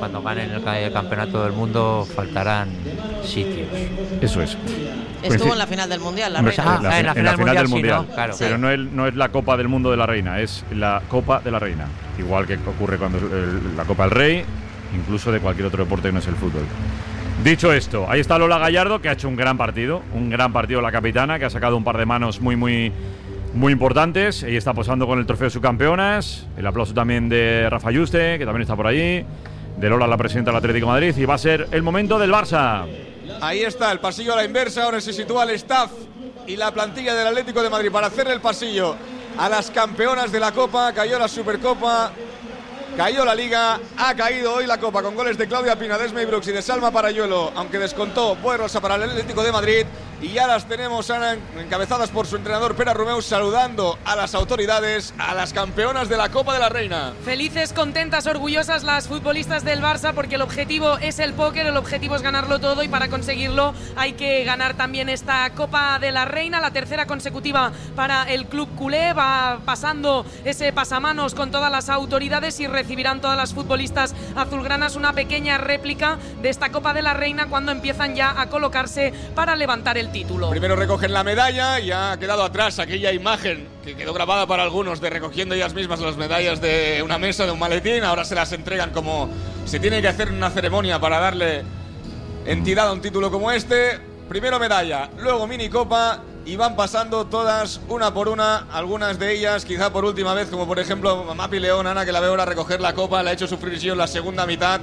el campeonato del mundo faltarán sitios. Eso es. Estuvo en la final del Mundial, la Reina. En la final del Mundial, sí, ¿no? Claro. Pero no es la Copa del Mundo de la Reina, es la Copa de la Reina. Igual que ocurre cuando la Copa del Rey, incluso de cualquier otro deporte que no es el fútbol. Dicho esto, ahí está Lola Gallardo, que ha hecho un gran partido la capitana, que ha sacado un par de manos muy importantes. Ella está posando con el trofeo de subcampeonas. El aplauso también de Rafa Yuste, que también está por allí. De Lola, la presidenta del Atlético de Madrid. Y va a ser el momento del Barça. Ahí está, el pasillo a la inversa. Ahora se sitúa el staff y la plantilla del Atlético de Madrid para hacerle el pasillo a las campeonas de la Copa. Cayó la Supercopa Cayó la Liga, ha caído hoy la Copa con goles de Claudia Pina, de Esmei Brooks y de Salma Parayuelo, aunque descontó Boerrosa para el Atlético de Madrid. Y ya las tenemos ahora encabezadas por su entrenador Pere Romeu, saludando a las autoridades, a las campeonas de la Copa de la Reina. Felices, contentas, orgullosas las futbolistas del Barça, porque el objetivo es el póker, el objetivo es ganarlo todo, y para conseguirlo hay que ganar también esta Copa de la Reina, la tercera consecutiva para el club culé. Va pasando ese pasamanos con todas las autoridades y recibirán todas las futbolistas azulgranas una pequeña réplica de esta Copa de la Reina cuando empiezan ya a colocarse para levantar el título. Primero recogen la medalla y ha quedado atrás aquella imagen que quedó grabada para algunos de recogiendo ellas mismas las medallas de una mesa, de un maletín. Ahora se las entregan como se tiene que hacer una ceremonia para darle entidad a un título como este. Primero medalla, luego minicopa, y van pasando todas una por una, algunas de ellas quizá por última vez, como por ejemplo Mapi León, Ana, que la veo ahora recoger la copa, la ha hecho sufrir en la segunda mitad.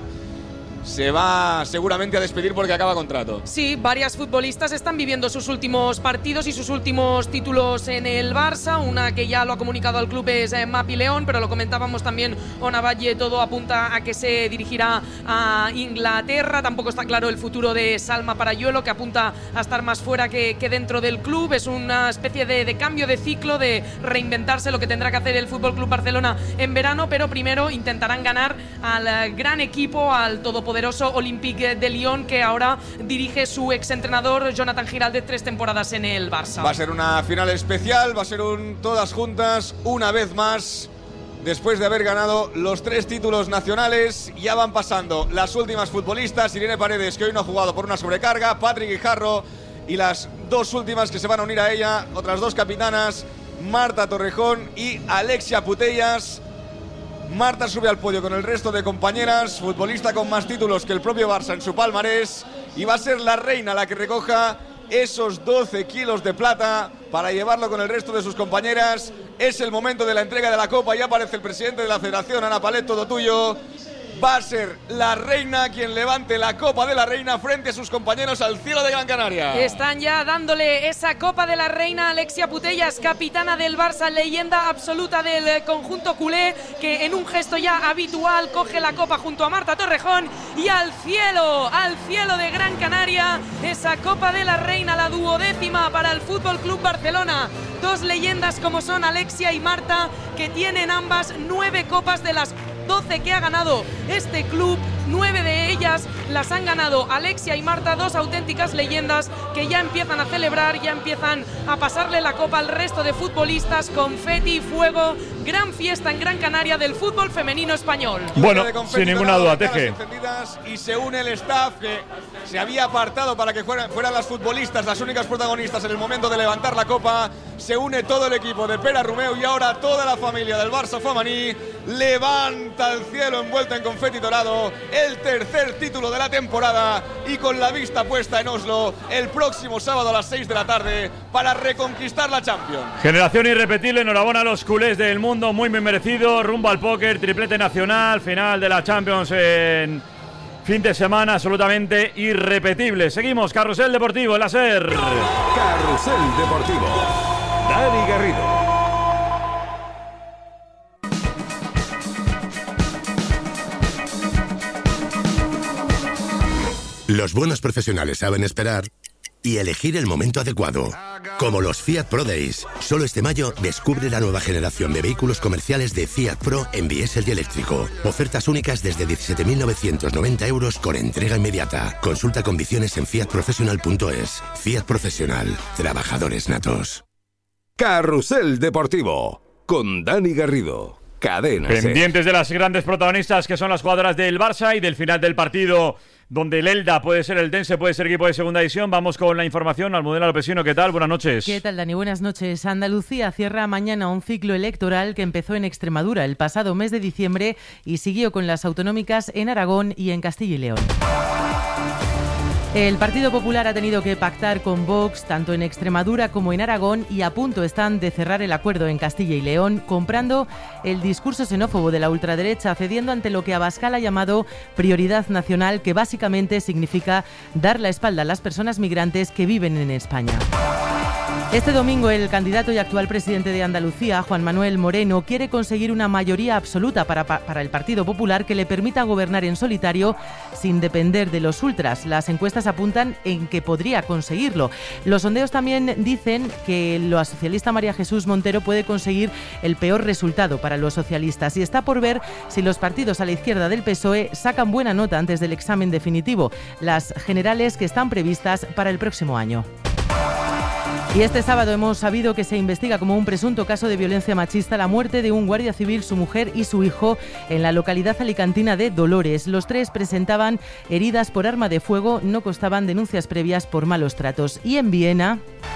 Se va seguramente a despedir porque acaba contrato. Sí, varias futbolistas están viviendo sus últimos partidos y sus últimos títulos en el Barça. Una que ya lo ha comunicado al club es Mapi León, pero lo comentábamos también, Ona Valle, todo apunta a que se dirigirá a Inglaterra. Tampoco está claro el futuro de Salma Parayuelo, que apunta a estar más fuera que dentro del club. Es una especie de cambio de ciclo, de reinventarse lo que tendrá que hacer el FC Barcelona en verano, pero primero intentarán ganar al gran equipo, al todopoderoso Olympique de Lyon, que ahora dirige su exentrenador Jonathan Giraldez, 3 temporadas en el Barça. Va a ser una final especial, va a ser todas juntas, una vez más, después de haber ganado los 3 títulos nacionales. Ya van pasando las últimas futbolistas: Irene Paredes, que hoy no ha jugado por una sobrecarga, Patrick Guijarro, y las 2 últimas que se van a unir a ella, otras 2 capitanas, Marta Torrejón y Alexia Putellas. Marta sube al podio con el resto de compañeras, futbolista con más títulos que el propio Barça en su palmarés, y va a ser la reina la que recoja esos 12 kilos de plata para llevarlo con el resto de sus compañeras. Es el momento de la entrega de la copa, ya aparece el presidente de la federación, Ana Palet, todo tuyo. Va a ser la reina quien levante la Copa de la Reina frente a sus compañeros al cielo de Gran Canaria. Están ya dándole esa Copa de la Reina a Alexia Putellas, capitana del Barça, leyenda absoluta del conjunto culé, que en un gesto ya habitual coge la copa junto a Marta Torrejón, y al cielo de Gran Canaria, esa Copa de la Reina, la 12ª para el FC Barcelona. 2 leyendas como son Alexia y Marta, que tienen ambas 9 copas de las 12 que ha ganado este club. 9 de ellas las han ganado Alexia y Marta, 2 auténticas leyendas que ya empiezan a celebrar, ya empiezan a pasarle la copa al resto de futbolistas. Confeti, fuego, gran fiesta en Gran Canaria del fútbol femenino español. Bueno, sin ninguna duda, Teje. Y se une el staff que se había apartado para que fueran las futbolistas las únicas protagonistas en el momento de levantar la copa. Se une todo el equipo de Pere Romeu y ahora toda la familia del Barça femení levanta el cielo envuelta en confeti dorado, el tercer título de la temporada, y con la vista puesta en Oslo el próximo sábado a las 6 de la tarde para reconquistar la Champions. Generación irrepetible, enhorabuena a los culés del mundo, muy merecido, rumbo al póker, triplete nacional, final de la Champions en fin de semana absolutamente irrepetible. Seguimos, Carrusel Deportivo, el SER. Carrusel Deportivo, Dani Garrido. Los buenos profesionales saben esperar y elegir el momento adecuado. Como los Fiat Pro Days. Solo este mayo descubre la nueva generación de vehículos comerciales de Fiat Pro en diésel y eléctrico. Ofertas únicas desde 17.990 euros con entrega inmediata. Consulta condiciones en fiatprofessional.es. Fiat Profesional. Trabajadores natos. Carrusel Deportivo con Dani Garrido. Cadena SER. Pendientes de las grandes protagonistas que son las jugadoras del Barça y del final del partido, donde el Elda puede ser el Dense, puede ser equipo de segunda división. Vamos con la información. Almudena Lopesino, ¿qué tal? Buenas noches. ¿Qué tal, Dani? Buenas noches. Andalucía cierra mañana un ciclo electoral que empezó en Extremadura el pasado mes de diciembre y siguió con las autonómicas en Aragón y en Castilla y León. El Partido Popular ha tenido que pactar con Vox tanto en Extremadura como en Aragón y a punto están de cerrar el acuerdo en Castilla y León, comprando el discurso xenófobo de la ultraderecha, cediendo ante lo que Abascal ha llamado prioridad nacional, que básicamente significa dar la espalda a las personas migrantes que viven en España. Este domingo el candidato y actual presidente de Andalucía, Juan Manuel Moreno, quiere conseguir una mayoría absoluta para el Partido Popular que le permita gobernar en solitario sin depender de los ultras. Las encuestas apuntan en que podría conseguirlo. Los sondeos también dicen que la socialista María Jesús Montero puede conseguir el peor resultado para los socialistas y está por ver si los partidos a la izquierda del PSOE sacan buena nota antes del examen definitivo, las generales que están previstas para el próximo año. Y este sábado hemos sabido que se investiga como un presunto caso de violencia machista la muerte de un guardia civil, su mujer y su hijo en la localidad alicantina de Dolores. Los tres presentaban heridas por arma de fuego, no constaban denuncias previas por malos tratos. Y en Viena...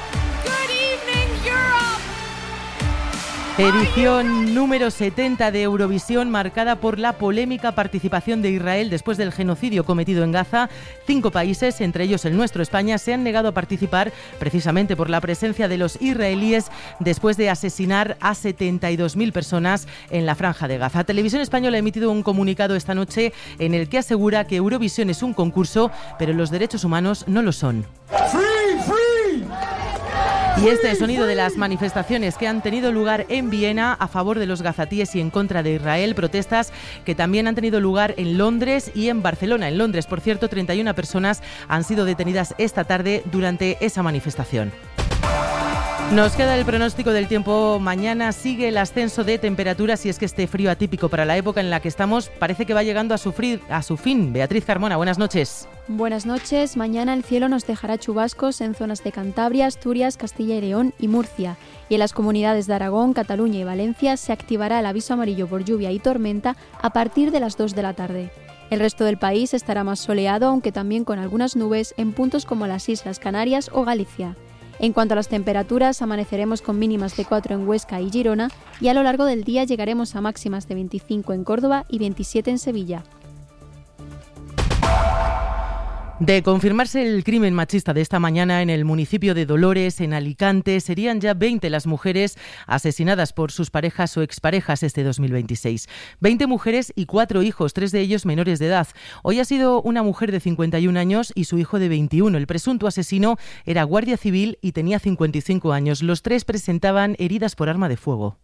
Edición número 70 de Eurovisión, marcada por la polémica participación de Israel después del genocidio cometido en Gaza. 5 países, entre ellos el nuestro, España, se han negado a participar precisamente por la presencia de los israelíes después de asesinar a 72.000 personas en la Franja de Gaza. Televisión Española ha emitido un comunicado esta noche en el que asegura que Eurovisión es un concurso, pero los derechos humanos no lo son. Y este sonido de las manifestaciones que han tenido lugar en Viena a favor de los gazatíes y en contra de Israel, protestas que también han tenido lugar en Londres y en Barcelona. En Londres, por cierto, 31 personas han sido detenidas esta tarde durante esa manifestación. Nos queda el pronóstico del tiempo. Mañana sigue el ascenso de temperaturas y es que este frío atípico para la época en la que estamos parece que va llegando a su fin. Beatriz Carmona, buenas noches. Buenas noches. Mañana el cielo nos dejará chubascos en zonas de Cantabria, Asturias, Castilla y León y Murcia. Y en las comunidades de Aragón, Cataluña y Valencia se activará el aviso amarillo por lluvia y tormenta a partir de las 2 de la tarde. El resto del país estará más soleado, aunque también con algunas nubes en puntos como las Islas Canarias o Galicia. En cuanto a las temperaturas, amaneceremos con mínimas de 4 en Huesca y Girona y a lo largo del día llegaremos a máximas de 25 en Córdoba y 27 en Sevilla. De confirmarse el crimen machista de esta mañana en el municipio de Dolores, en Alicante, serían ya 20 las mujeres asesinadas por sus parejas o exparejas este 2026. 20 mujeres y 4 hijos, 3 de ellos menores de edad. Hoy ha sido una mujer de 51 años y su hijo de 21. El presunto asesino era guardia civil y tenía 55 años. Los 3 presentaban heridas por arma de fuego.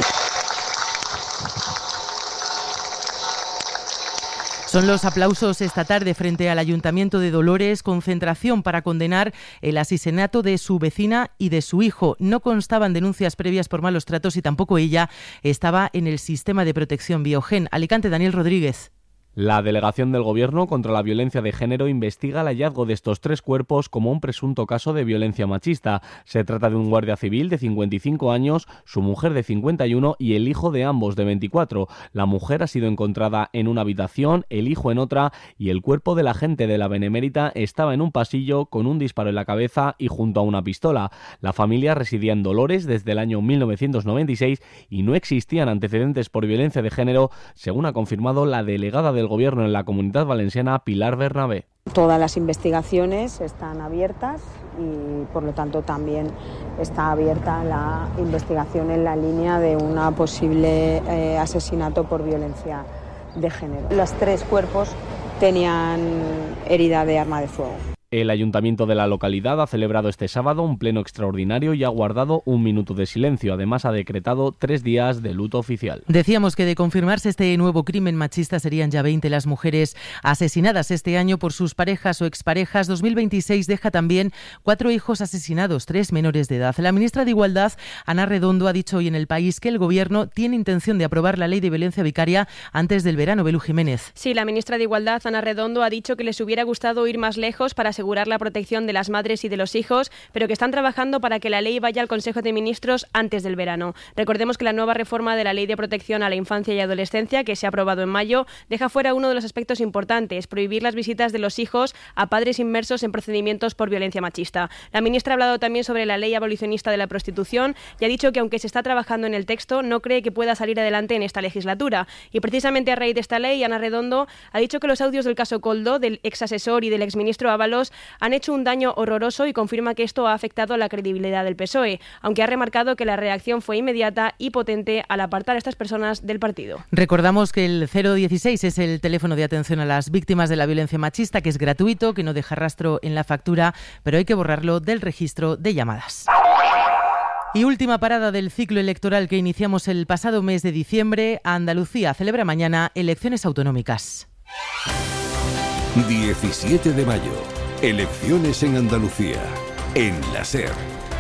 Son los aplausos esta tarde frente al Ayuntamiento de Dolores, concentración para condenar el asesinato de su vecina y de su hijo. No constaban denuncias previas por malos tratos y tampoco ella estaba en el sistema de protección Biogen. Alicante, Daniel Rodríguez. La Delegación del Gobierno contra la Violencia de Género investiga el hallazgo de estos 3 cuerpos como un presunto caso de violencia machista. Se trata de un guardia civil de 55 años, su mujer de 51 y el hijo de ambos de 24. La mujer ha sido encontrada en una habitación, el hijo en otra y el cuerpo del agente de la Benemérita estaba en un pasillo con un disparo en la cabeza y junto a una pistola. La familia residía en Dolores desde el año 1996 y no existían antecedentes por violencia de género, según ha confirmado la delegada del Gobierno en la Comunidad Valenciana, Pilar Bernabé. Todas las investigaciones están abiertas y por lo tanto también está abierta la investigación en la línea de un posible asesinato por violencia de género. Los 3 cuerpos tenían herida de arma de fuego. El ayuntamiento de la localidad ha celebrado este sábado un pleno extraordinario y ha guardado 1 minuto de silencio. Además, ha decretado 3 días de luto oficial. Decíamos que de confirmarse este nuevo crimen machista serían ya 20 las mujeres asesinadas este año por sus parejas o exparejas. 2026 deja también 4 hijos asesinados, 3 menores de edad. La ministra de Igualdad, Ana Redondo, ha dicho hoy en El País que el Gobierno tiene intención de aprobar la ley de violencia vicaria antes del verano. Belú Jiménez. Sí, la ministra de Igualdad, Ana Redondo, ha dicho que les hubiera gustado ir más lejos para asegurar la protección de las madres y de los hijos, pero que están trabajando para que la ley vaya al Consejo de Ministros antes del verano. Recordemos que la nueva reforma de la Ley de Protección a la Infancia y Adolescencia, que se ha aprobado en mayo, deja fuera uno de los aspectos importantes, prohibir las visitas de los hijos a padres inmersos en procedimientos por violencia machista. La ministra ha hablado también sobre la ley abolicionista de la prostitución y ha dicho que aunque se está trabajando en el texto, no cree que pueda salir adelante en esta legislatura. Y precisamente a raíz de esta ley, Ana Redondo ha dicho que los audios del caso Koldo, del exasesor y del exministro Ábalos, han hecho un daño horroroso y confirma que esto ha afectado a la credibilidad del PSOE, aunque ha remarcado que la reacción fue inmediata y potente al apartar a estas personas del partido. Recordamos que el 016 es el teléfono de atención a las víctimas de la violencia machista, que es gratuito, que no deja rastro en la factura, pero hay que borrarlo del registro de llamadas. Y última parada del ciclo electoral que iniciamos el pasado mes de diciembre. Andalucía celebra mañana elecciones autonómicas. 17 de mayo. Elecciones en Andalucía. En la SER.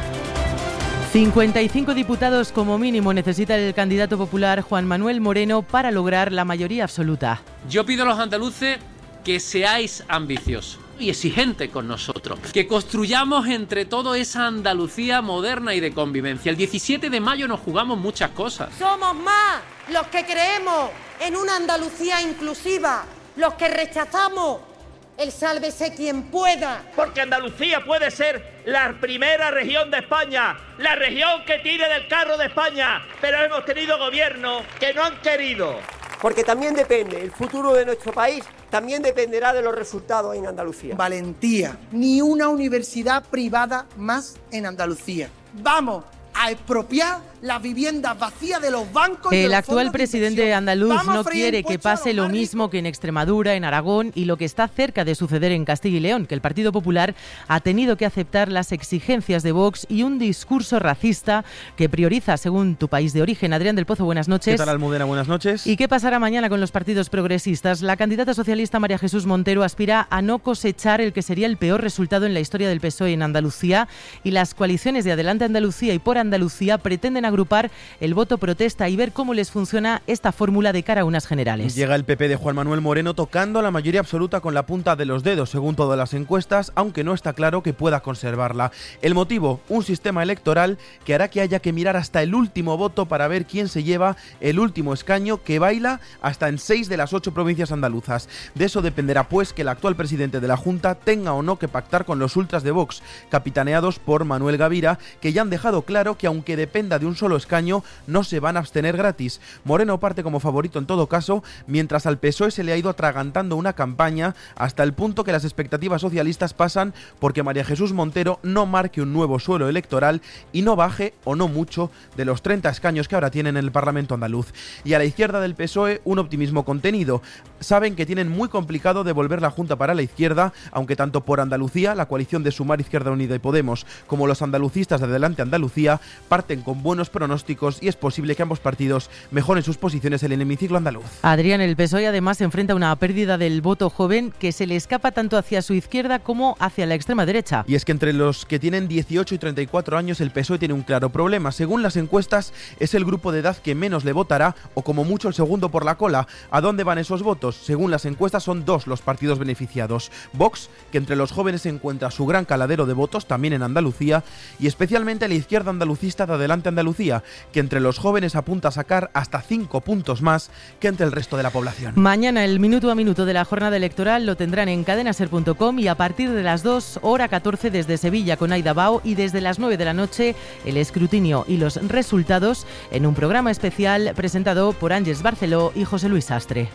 55 diputados como mínimo necesita el candidato popular Juan Manuel Moreno para lograr la mayoría absoluta. Yo pido a los andaluces que seáis ambiciosos y exigentes con nosotros, que construyamos entre todos esa Andalucía moderna y de convivencia. El 17 de mayo nos jugamos muchas cosas. Somos más los que creemos en una Andalucía inclusiva, los que rechazamos el sálvese quien pueda. Porque Andalucía puede ser la primera región de España, la región que tire del carro de España, pero hemos tenido gobiernos que no han querido. Porque también depende, el futuro de nuestro país también dependerá de los resultados en Andalucía. Valentía, ni una universidad privada más en Andalucía. Vamos a expropiar las viviendas vacías de los bancos. El actual presidente andaluz no quiere que pase lo mismo que en Extremadura, en Aragón y lo que está cerca de suceder en Castilla y León, que el Partido Popular ha tenido que aceptar las exigencias de Vox y un discurso racista que prioriza según tu país de origen. Adrián del Pozo, buenas noches. ¿Qué tal, Almudena? Buenas noches. ¿Y qué pasará mañana con los partidos progresistas? La candidata socialista María Jesús Montero aspira a no cosechar el que sería el peor resultado en la historia del PSOE en Andalucía, y las coaliciones de Adelante Andalucía y Por Andalucía pretenden agrupar el voto protesta y ver cómo les funciona esta fórmula de cara a unas generales. Llega el PP de Juan Manuel Moreno tocando la mayoría absoluta con la punta de los dedos, según todas las encuestas, aunque no está claro que pueda conservarla. El motivo, un sistema electoral que hará que haya que mirar hasta el último voto para ver quién se lleva el último escaño, que baila hasta en 6 de las 8 provincias andaluzas. De eso dependerá pues que el actual presidente de la Junta tenga o no que pactar con los ultras de Vox, capitaneados por Manuel Gavira, que ya han dejado claro que aunque dependa de un solo escaño, no se van a abstener gratis. Moreno parte como favorito en todo caso, mientras al PSOE se le ha ido atragantando una campaña hasta el punto que las expectativas socialistas pasan porque María Jesús Montero no marque un nuevo suelo electoral y no baje, o no mucho, de los 30 escaños que ahora tienen en el Parlamento andaluz. Y a la izquierda del PSOE, un optimismo contenido. Saben que tienen muy complicado devolver la Junta para la izquierda, aunque tanto Por Andalucía, la coalición de Sumar, Izquierda Unida y Podemos, como los andalucistas de Adelante Andalucía, parten con buenos pronósticos y es posible que ambos partidos mejoren sus posiciones en el hemiciclo andaluz. Adrián, el PSOE además se enfrenta a una pérdida del voto joven que se le escapa tanto hacia su izquierda como hacia la extrema derecha. Y es que entre los que tienen 18 y 34 años el PSOE tiene un claro problema. Según las encuestas, es el grupo de edad que menos le votará, o como mucho el segundo por la cola. ¿A dónde van esos votos? Según las encuestas son dos los partidos beneficiados. Vox, que entre los jóvenes se encuentra su gran caladero de votos, también en Andalucía, y especialmente la izquierda andalucista de Adelante Andalucía, que entre los jóvenes apunta a sacar hasta 5 puntos más que entre el resto de la población. Mañana el minuto a minuto de la jornada electoral lo tendrán en cadenaser.com y a partir de las 2, hora 14 desde Sevilla con Aida Bao, y desde las 9 de la noche el escrutinio y los resultados en un programa especial presentado por Ángeles Barceló y José Luis Sastre.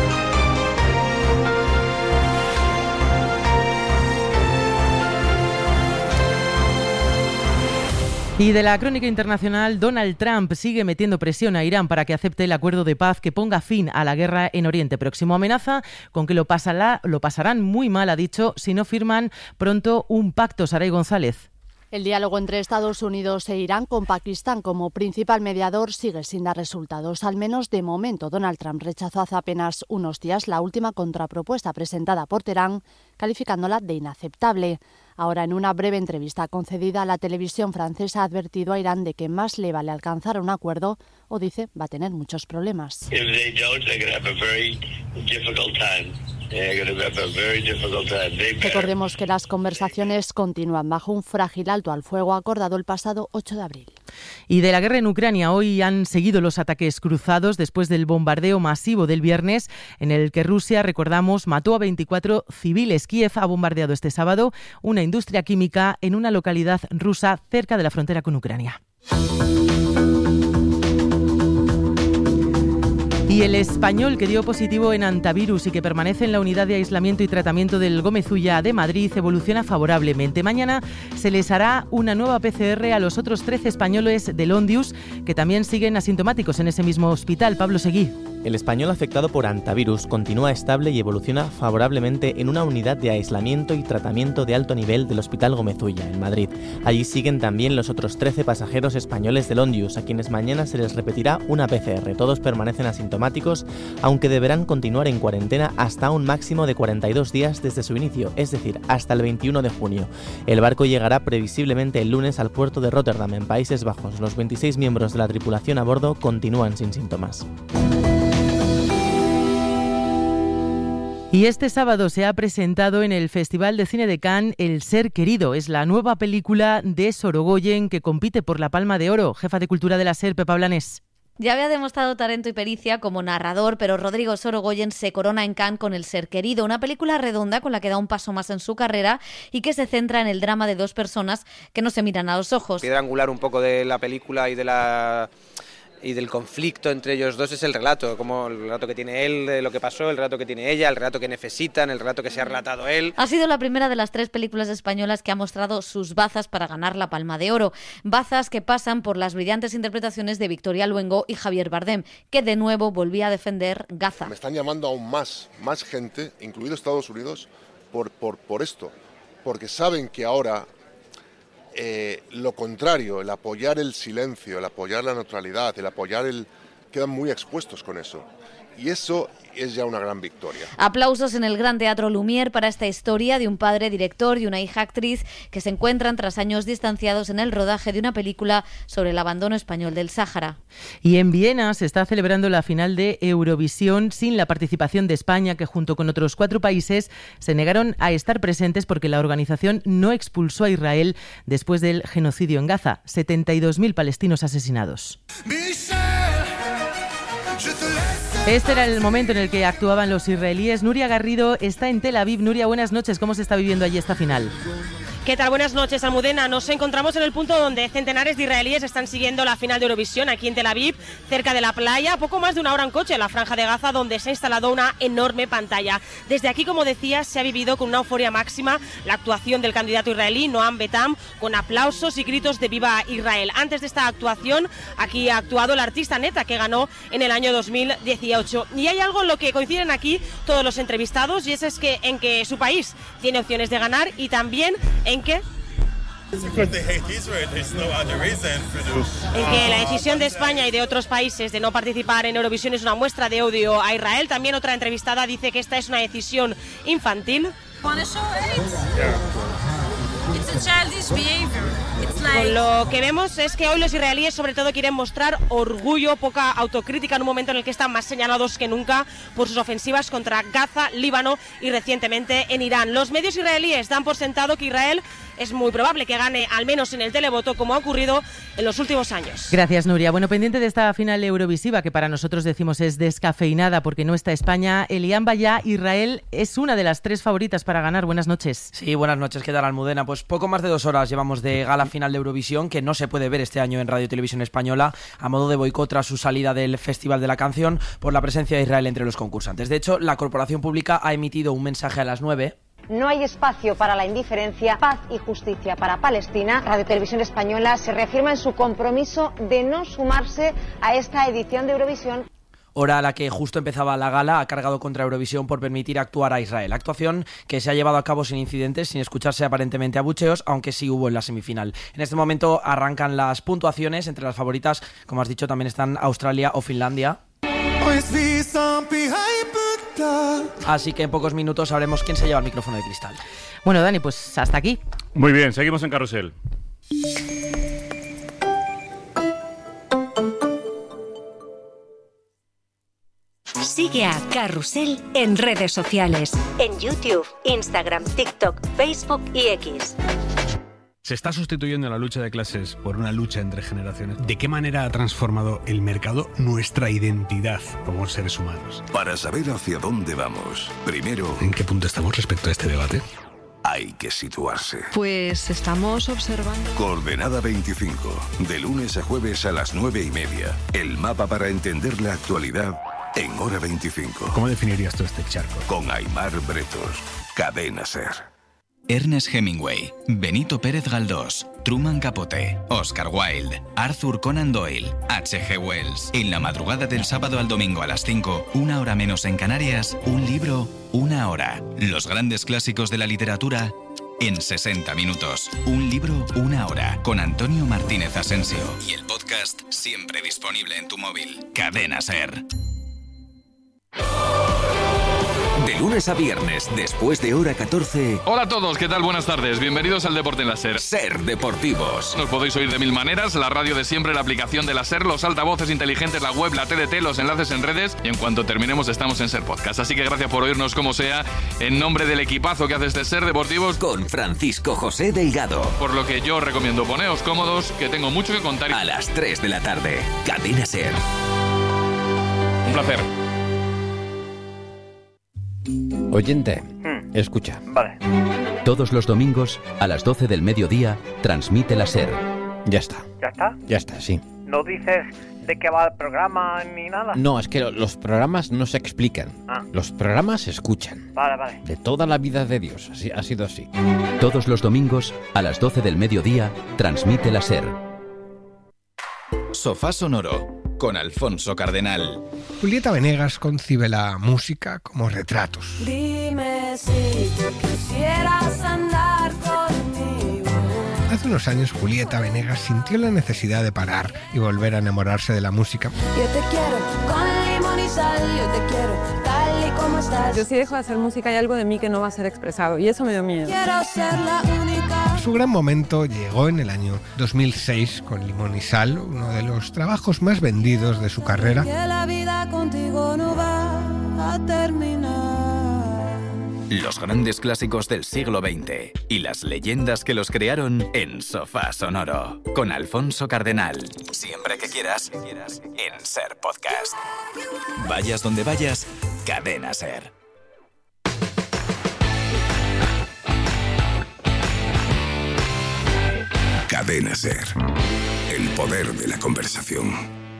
Y de la crónica internacional, Donald Trump sigue metiendo presión a Irán para que acepte el acuerdo de paz que ponga fin a la guerra en Oriente Próximo. Amenaza con que lo pasarán muy mal, ha dicho, si no firman pronto un pacto. Saray González. El diálogo entre Estados Unidos e Irán, con Pakistán como principal mediador, sigue sin dar resultados. Al menos de momento, Donald Trump rechazó hace apenas unos días la última contrapropuesta presentada por Teherán, calificándola de inaceptable. Ahora, en una breve entrevista concedida a la televisión francesa, ha advertido a Irán de que más le vale alcanzar un acuerdo o, dice, va a tener muchos problemas. Recordemos que las conversaciones continúan bajo un frágil alto al fuego acordado el pasado 8 de abril. Y de la guerra en Ucrania, hoy han seguido los ataques cruzados después del bombardeo masivo del viernes, en el que Rusia, recordamos, mató a 24 civiles. Kiev ha bombardeado este sábado una industria química en una localidad rusa cerca de la frontera con Ucrania. Y el español que dio positivo en antivirus y que permanece en la unidad de aislamiento y tratamiento del Gómez Ulla de Madrid evoluciona favorablemente. Mañana se les hará una nueva PCR a los otros 13 españoles del Ondius que también siguen asintomáticos en ese mismo hospital. Pablo Seguí. El español afectado por hantavirus continúa estable y evoluciona favorablemente en una unidad de aislamiento y tratamiento de alto nivel del Hospital Gómez Ulla, en Madrid. Allí siguen también los otros 13 pasajeros españoles del Ondius, a quienes mañana se les repetirá una PCR. Todos permanecen asintomáticos, aunque deberán continuar en cuarentena hasta un máximo de 42 días desde su inicio, es decir, hasta el 21 de junio. El barco llegará previsiblemente el lunes al puerto de Rotterdam, en Países Bajos. Los 26 miembros de la tripulación a bordo continúan sin síntomas. Y este sábado se ha presentado en el Festival de Cine de Cannes El Ser Querido. Es la nueva película de Sorogoyen que compite por la Palma de Oro. Jefa de Cultura de la SER, Pepa Blanes. Ya había demostrado talento y pericia como narrador, pero Rodrigo Sorogoyen se corona en Cannes con El Ser Querido, una película redonda con la que da un paso más en su carrera y que se centra en el drama de dos personas que no se miran a los ojos. Piedra angular un poco de la película y del conflicto entre ellos dos es el relato, como el relato que tiene él de lo que pasó, el relato que tiene ella, el relato que necesitan, el relato que se ha relatado él. Ha sido la primera de las 3 películas españolas que ha mostrado sus bazas para ganar la Palma de Oro. Bazas que pasan por las brillantes interpretaciones de Victoria Luengo y Javier Bardem, que de nuevo volvía a defender Gaza. Me están llamando aún más gente, incluido Estados Unidos, por esto, porque saben que ahora lo contrario, el apoyar el silencio, el apoyar la neutralidad, el apoyar quedan muy expuestos con eso. Y eso es ya una gran victoria. Aplausos en el Gran Teatro Lumière para esta historia de un padre director y una hija actriz que se encuentran tras años distanciados en el rodaje de una película sobre el abandono español del Sáhara. Y en Viena se está celebrando la final de Eurovisión sin la participación de España, que junto con otros 4 países se negaron a estar presentes porque la organización no expulsó a Israel después del genocidio en Gaza. 72.000 palestinos asesinados. Este era el momento en el que actuaban los israelíes. Nuria Garrido está en Tel Aviv. Nuria, buenas noches. ¿Cómo se está viviendo allí esta final? ¿Qué tal? Buenas noches, Almudena. Nos encontramos en el punto donde centenares de israelíes están siguiendo la final de Eurovisión aquí en Tel Aviv, cerca de la playa, poco más de una hora en coche, en la Franja de Gaza, donde se ha instalado una enorme pantalla. Desde aquí, como decía, se ha vivido con una euforia máxima la actuación del candidato israelí Noam Betam, con aplausos y gritos de ¡Viva Israel! Antes de esta actuación, aquí ha actuado el artista Neta, que ganó en el año 2018. Y hay algo en lo que coinciden aquí todos los entrevistados, y eso es que en que su país tiene opciones de ganar y también en que la decisión de España y de otros países de no participar en Eurovisión es una muestra de odio a Israel. También otra entrevistada dice que esta es una decisión infantil. Con lo que vemos es que hoy los israelíes sobre todo quieren mostrar orgullo, poca autocrítica en un momento en el que están más señalados que nunca por sus ofensivas contra Gaza, Líbano y recientemente en Irán. Los medios israelíes dan por sentado que Israel es muy probable que gane, al menos en el televoto, como ha ocurrido en los últimos años. Gracias, Nuria. Bueno, pendiente de esta final eurovisiva, que para nosotros decimos es descafeinada porque no está España, Elian Bayá, Israel es una de las 3 favoritas para ganar. Buenas noches. Sí, buenas noches. ¿Qué tal, Almudena? Pues poco más de 2 horas llevamos de gala final de Eurovisión, que no se puede ver este año en Radio y Televisión Española, a modo de boicot tras su salida del Festival de la Canción por la presencia de Israel entre los concursantes. De hecho, la corporación pública ha emitido un mensaje a las 9. No hay espacio para la indiferencia, paz y justicia para Palestina. Radio Televisión Española se reafirma en su compromiso de no sumarse a esta edición de Eurovisión. Hora a la que justo empezaba la gala, ha cargado contra Eurovisión por permitir actuar a Israel. Actuación que se ha llevado a cabo sin incidentes, sin escucharse aparentemente abucheos, aunque sí hubo en la semifinal. En este momento arrancan las puntuaciones. Entre las favoritas, como has dicho, también están Australia o Finlandia. Así que en pocos minutos sabremos quién se lleva el micrófono de cristal. Bueno, Dani, pues hasta aquí. Muy bien, seguimos en Carrusel. Sigue a Carrusel en redes sociales. En YouTube, Instagram, TikTok, Facebook y X. Se está sustituyendo la lucha de clases por una lucha entre generaciones. ¿De qué manera ha transformado el mercado nuestra identidad como seres humanos? Para saber hacia dónde vamos, primero, ¿en qué punto estamos respecto a este debate? Hay que situarse. Pues estamos observando. Coordenada 25, de lunes a jueves a las 9:30. El mapa para entender la actualidad en Hora 25. ¿Cómo definirías tú este charco? Con Aimar Bretos, Cadena SER. Ernest Hemingway, Benito Pérez Galdós, Truman Capote, Oscar Wilde, Arthur Conan Doyle, H.G. Wells. En la madrugada del sábado al domingo a las 5, 1 hora menos en Canarias, un libro, 1 hora. Los grandes clásicos de la literatura en 60 minutos. Un libro, 1 hora. Con Antonio Martínez Asensio. Y el podcast siempre disponible en tu móvil. Cadena SER. De lunes a viernes, después de hora 14... Hola a todos, ¿qué tal? Buenas tardes. Bienvenidos al Deporte en la SER. SER Deportivos. Nos podéis oír de mil maneras, la radio de siempre, la aplicación de la SER, los altavoces inteligentes, la web, la TDT, los enlaces en redes, y en cuanto terminemos estamos en SER Podcast. Así que gracias por oírnos como sea, en nombre del equipazo que hace este SER Deportivos, con Francisco José Delgado. Por lo que yo recomiendo poneos cómodos, que tengo mucho que contar. A las 3 de la tarde, Cadena SER. Un placer. Oyente, escucha. Vale. Todos los domingos, a las 12 del mediodía, transmite la SER. Ya está. ¿Ya está? Ya está, sí. ¿No dices de qué va el programa ni nada? No, es que los programas no se explican. Los programas se escuchan. Vale. De toda la vida de Dios, así, ha sido así. Todos los domingos, a las 12 del mediodía, transmite la SER. Sofá Sonoro, con Alfonso Cardenal. Julieta Venegas concibe la música como retratos. Dime si tú quisieras andar conmigo. Hace unos años Julieta Venegas sintió la necesidad de parar y volver a enamorarse de la música. Yo te quiero con limón y sal, yo te quiero tal y como estás. Yo si dejo de hacer música hay algo de mí que no va a ser expresado y eso me dio miedo. Quiero ser la única. Su gran momento llegó en el año 2006 con Limón y Sal, uno de los trabajos más vendidos de su carrera. Que la vida contigo no va a terminar. Los grandes clásicos del siglo XX y las leyendas que los crearon en Sofá Sonoro, con Alfonso Cardenal. Siempre que quieras, en SER Podcast. Vayas donde vayas, Cadena SER. Cadena SER. El poder de la conversación.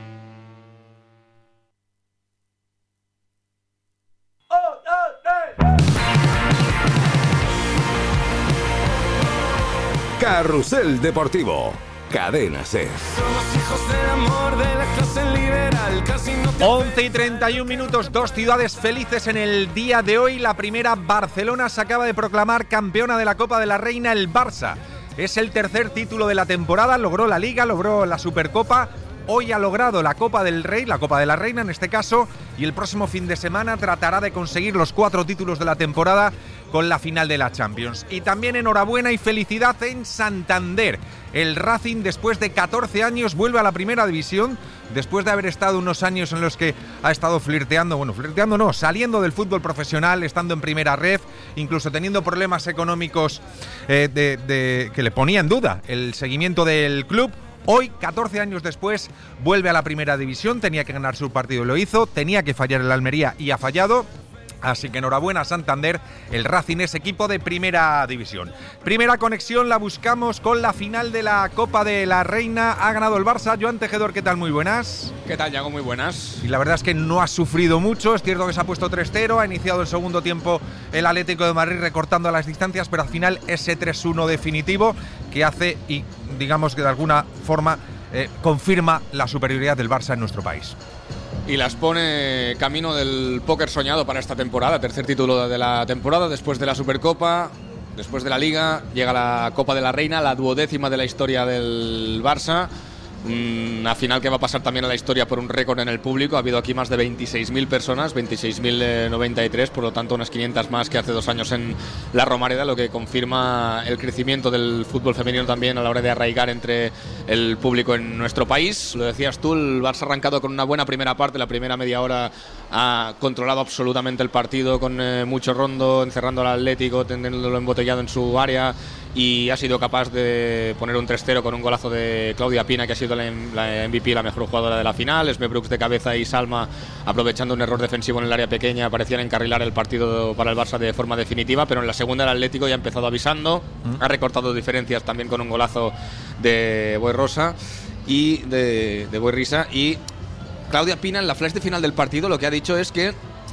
Carrusel Deportivo. Cadena SER. Somos hijos del amor de la clase liberal. Casi no te 11 y 31 minutos, dos ciudades felices en el día de hoy. La primera, Barcelona, se acaba de proclamar campeona de la Copa de la Reina, el Barça. Es el tercer título de la temporada, logró la Liga, logró la Supercopa. Hoy ha logrado la Copa del Rey, la Copa de la Reina en este caso, y el próximo fin de semana tratará de conseguir los 4 títulos de la temporada con la final de la Champions. Y también enhorabuena y felicidad en Santander. El Racing, después de 14 años, vuelve a la primera división, después de haber estado unos años en los que ha estado saliendo del fútbol profesional, estando en primera red, incluso teniendo problemas económicos que le ponía en duda el seguimiento del club. Hoy, 14 años después, vuelve a la primera división, tenía que ganar su partido y lo hizo, tenía que fallar el Almería y ha fallado. Así que enhorabuena a Santander, el Racing es equipo de primera división. Primera conexión la buscamos con la final de la Copa de la Reina. Ha ganado el Barça. Joan Tejedor, ¿qué tal? Muy buenas. ¿Qué tal, Yago? Muy buenas. Y la verdad es que no ha sufrido mucho, es cierto que se ha puesto 3-0, ha iniciado el segundo tiempo el Atlético de Madrid recortando las distancias, pero al final ese 3-1 definitivo que hace y digamos que de alguna forma confirma la superioridad del Barça en nuestro país. Y las pone camino del póker soñado para esta temporada, tercer título de la temporada, después de la Supercopa, después de la Liga, llega la Copa de la Reina, la 12ª de la historia del Barça. Una final que va a pasar también a la historia por un récord en el público. Ha habido aquí más de 26.000 personas, 26.093, por lo tanto unas 500 más que hace 2 años en la Romareda, lo que confirma el crecimiento del fútbol femenino también a la hora de arraigar entre el público en nuestro país. Lo decías tú, el Barça ha arrancado con una buena primera parte, la primera media hora ha controlado absolutamente el partido con mucho rondo, encerrando al Atlético, teniéndolo embotellado en su área, y ha sido capaz de poner un 3-0 con un golazo de Claudia Pina, que ha sido la MVP, la mejor jugadora de la final. Esme Brooks de cabeza y Salma, aprovechando un error defensivo en el área pequeña, parecían encarrilar el partido para el Barça de forma definitiva, pero en la segunda el Atlético ya ha empezado avisando, ha recortado diferencias también con un golazo de Boirrosa y de Boirrisa. Y Claudia Pina, en la flash de final del partido, lo que ha dicho es que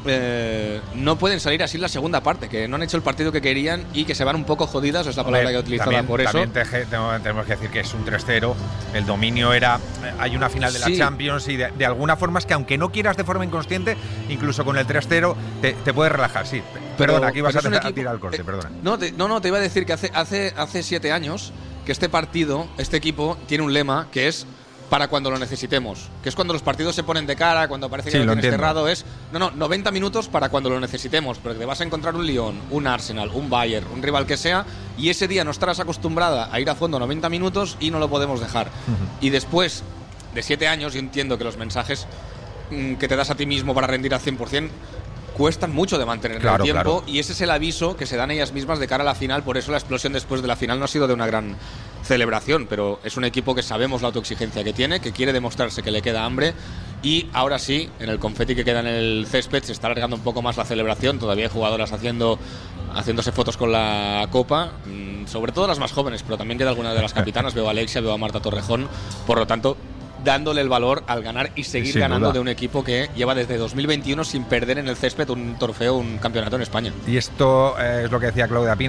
no pueden salir así en la segunda parte, que no han hecho el partido que querían y que se van un poco jodidas, es la palabra que he utilizado por eso. También tenemos que decir que es un 3-0, el dominio hay una final de la Champions y de alguna forma es que aunque no quieras de forma inconsciente, incluso con el 3-0 te puedes relajar, sí. Perdona, aquí vas a tirar el corte, perdona. No, te iba a decir que hace 7 años que este equipo tiene un lema que es para cuando lo necesitemos, que es cuando los partidos se ponen de cara, cuando parece que lo tienes cerrado, 90 minutos para cuando lo necesitemos, porque te vas a encontrar un Lyon, un Arsenal, un Bayern, un rival que sea, y ese día no estarás acostumbrada a ir a fondo 90 minutos y no lo podemos dejar. Y después de 7 años, yo entiendo que los mensajes que te das a ti mismo para rendir al 100% cuestan mucho de mantener en el tiempo, y ese es el aviso que se dan ellas mismas de cara a la final. Por eso la explosión después de la final no ha sido de una gran celebración, pero es un equipo que sabemos la autoexigencia que tiene, que quiere demostrarse que le queda hambre, y ahora sí, en el confeti que queda en el césped se está alargando un poco más la celebración. Todavía hay jugadoras haciéndose fotos con la copa, sobre todo las más jóvenes, pero también queda alguna de las capitanas. Veo a Alexia, veo a Marta Torrejón, por lo tanto dándole el valor al ganar y seguir ganando de un equipo que lleva desde 2021 sin perder en el césped un trofeo, un campeonato en España. Y esto es lo que decía Claudia Pina.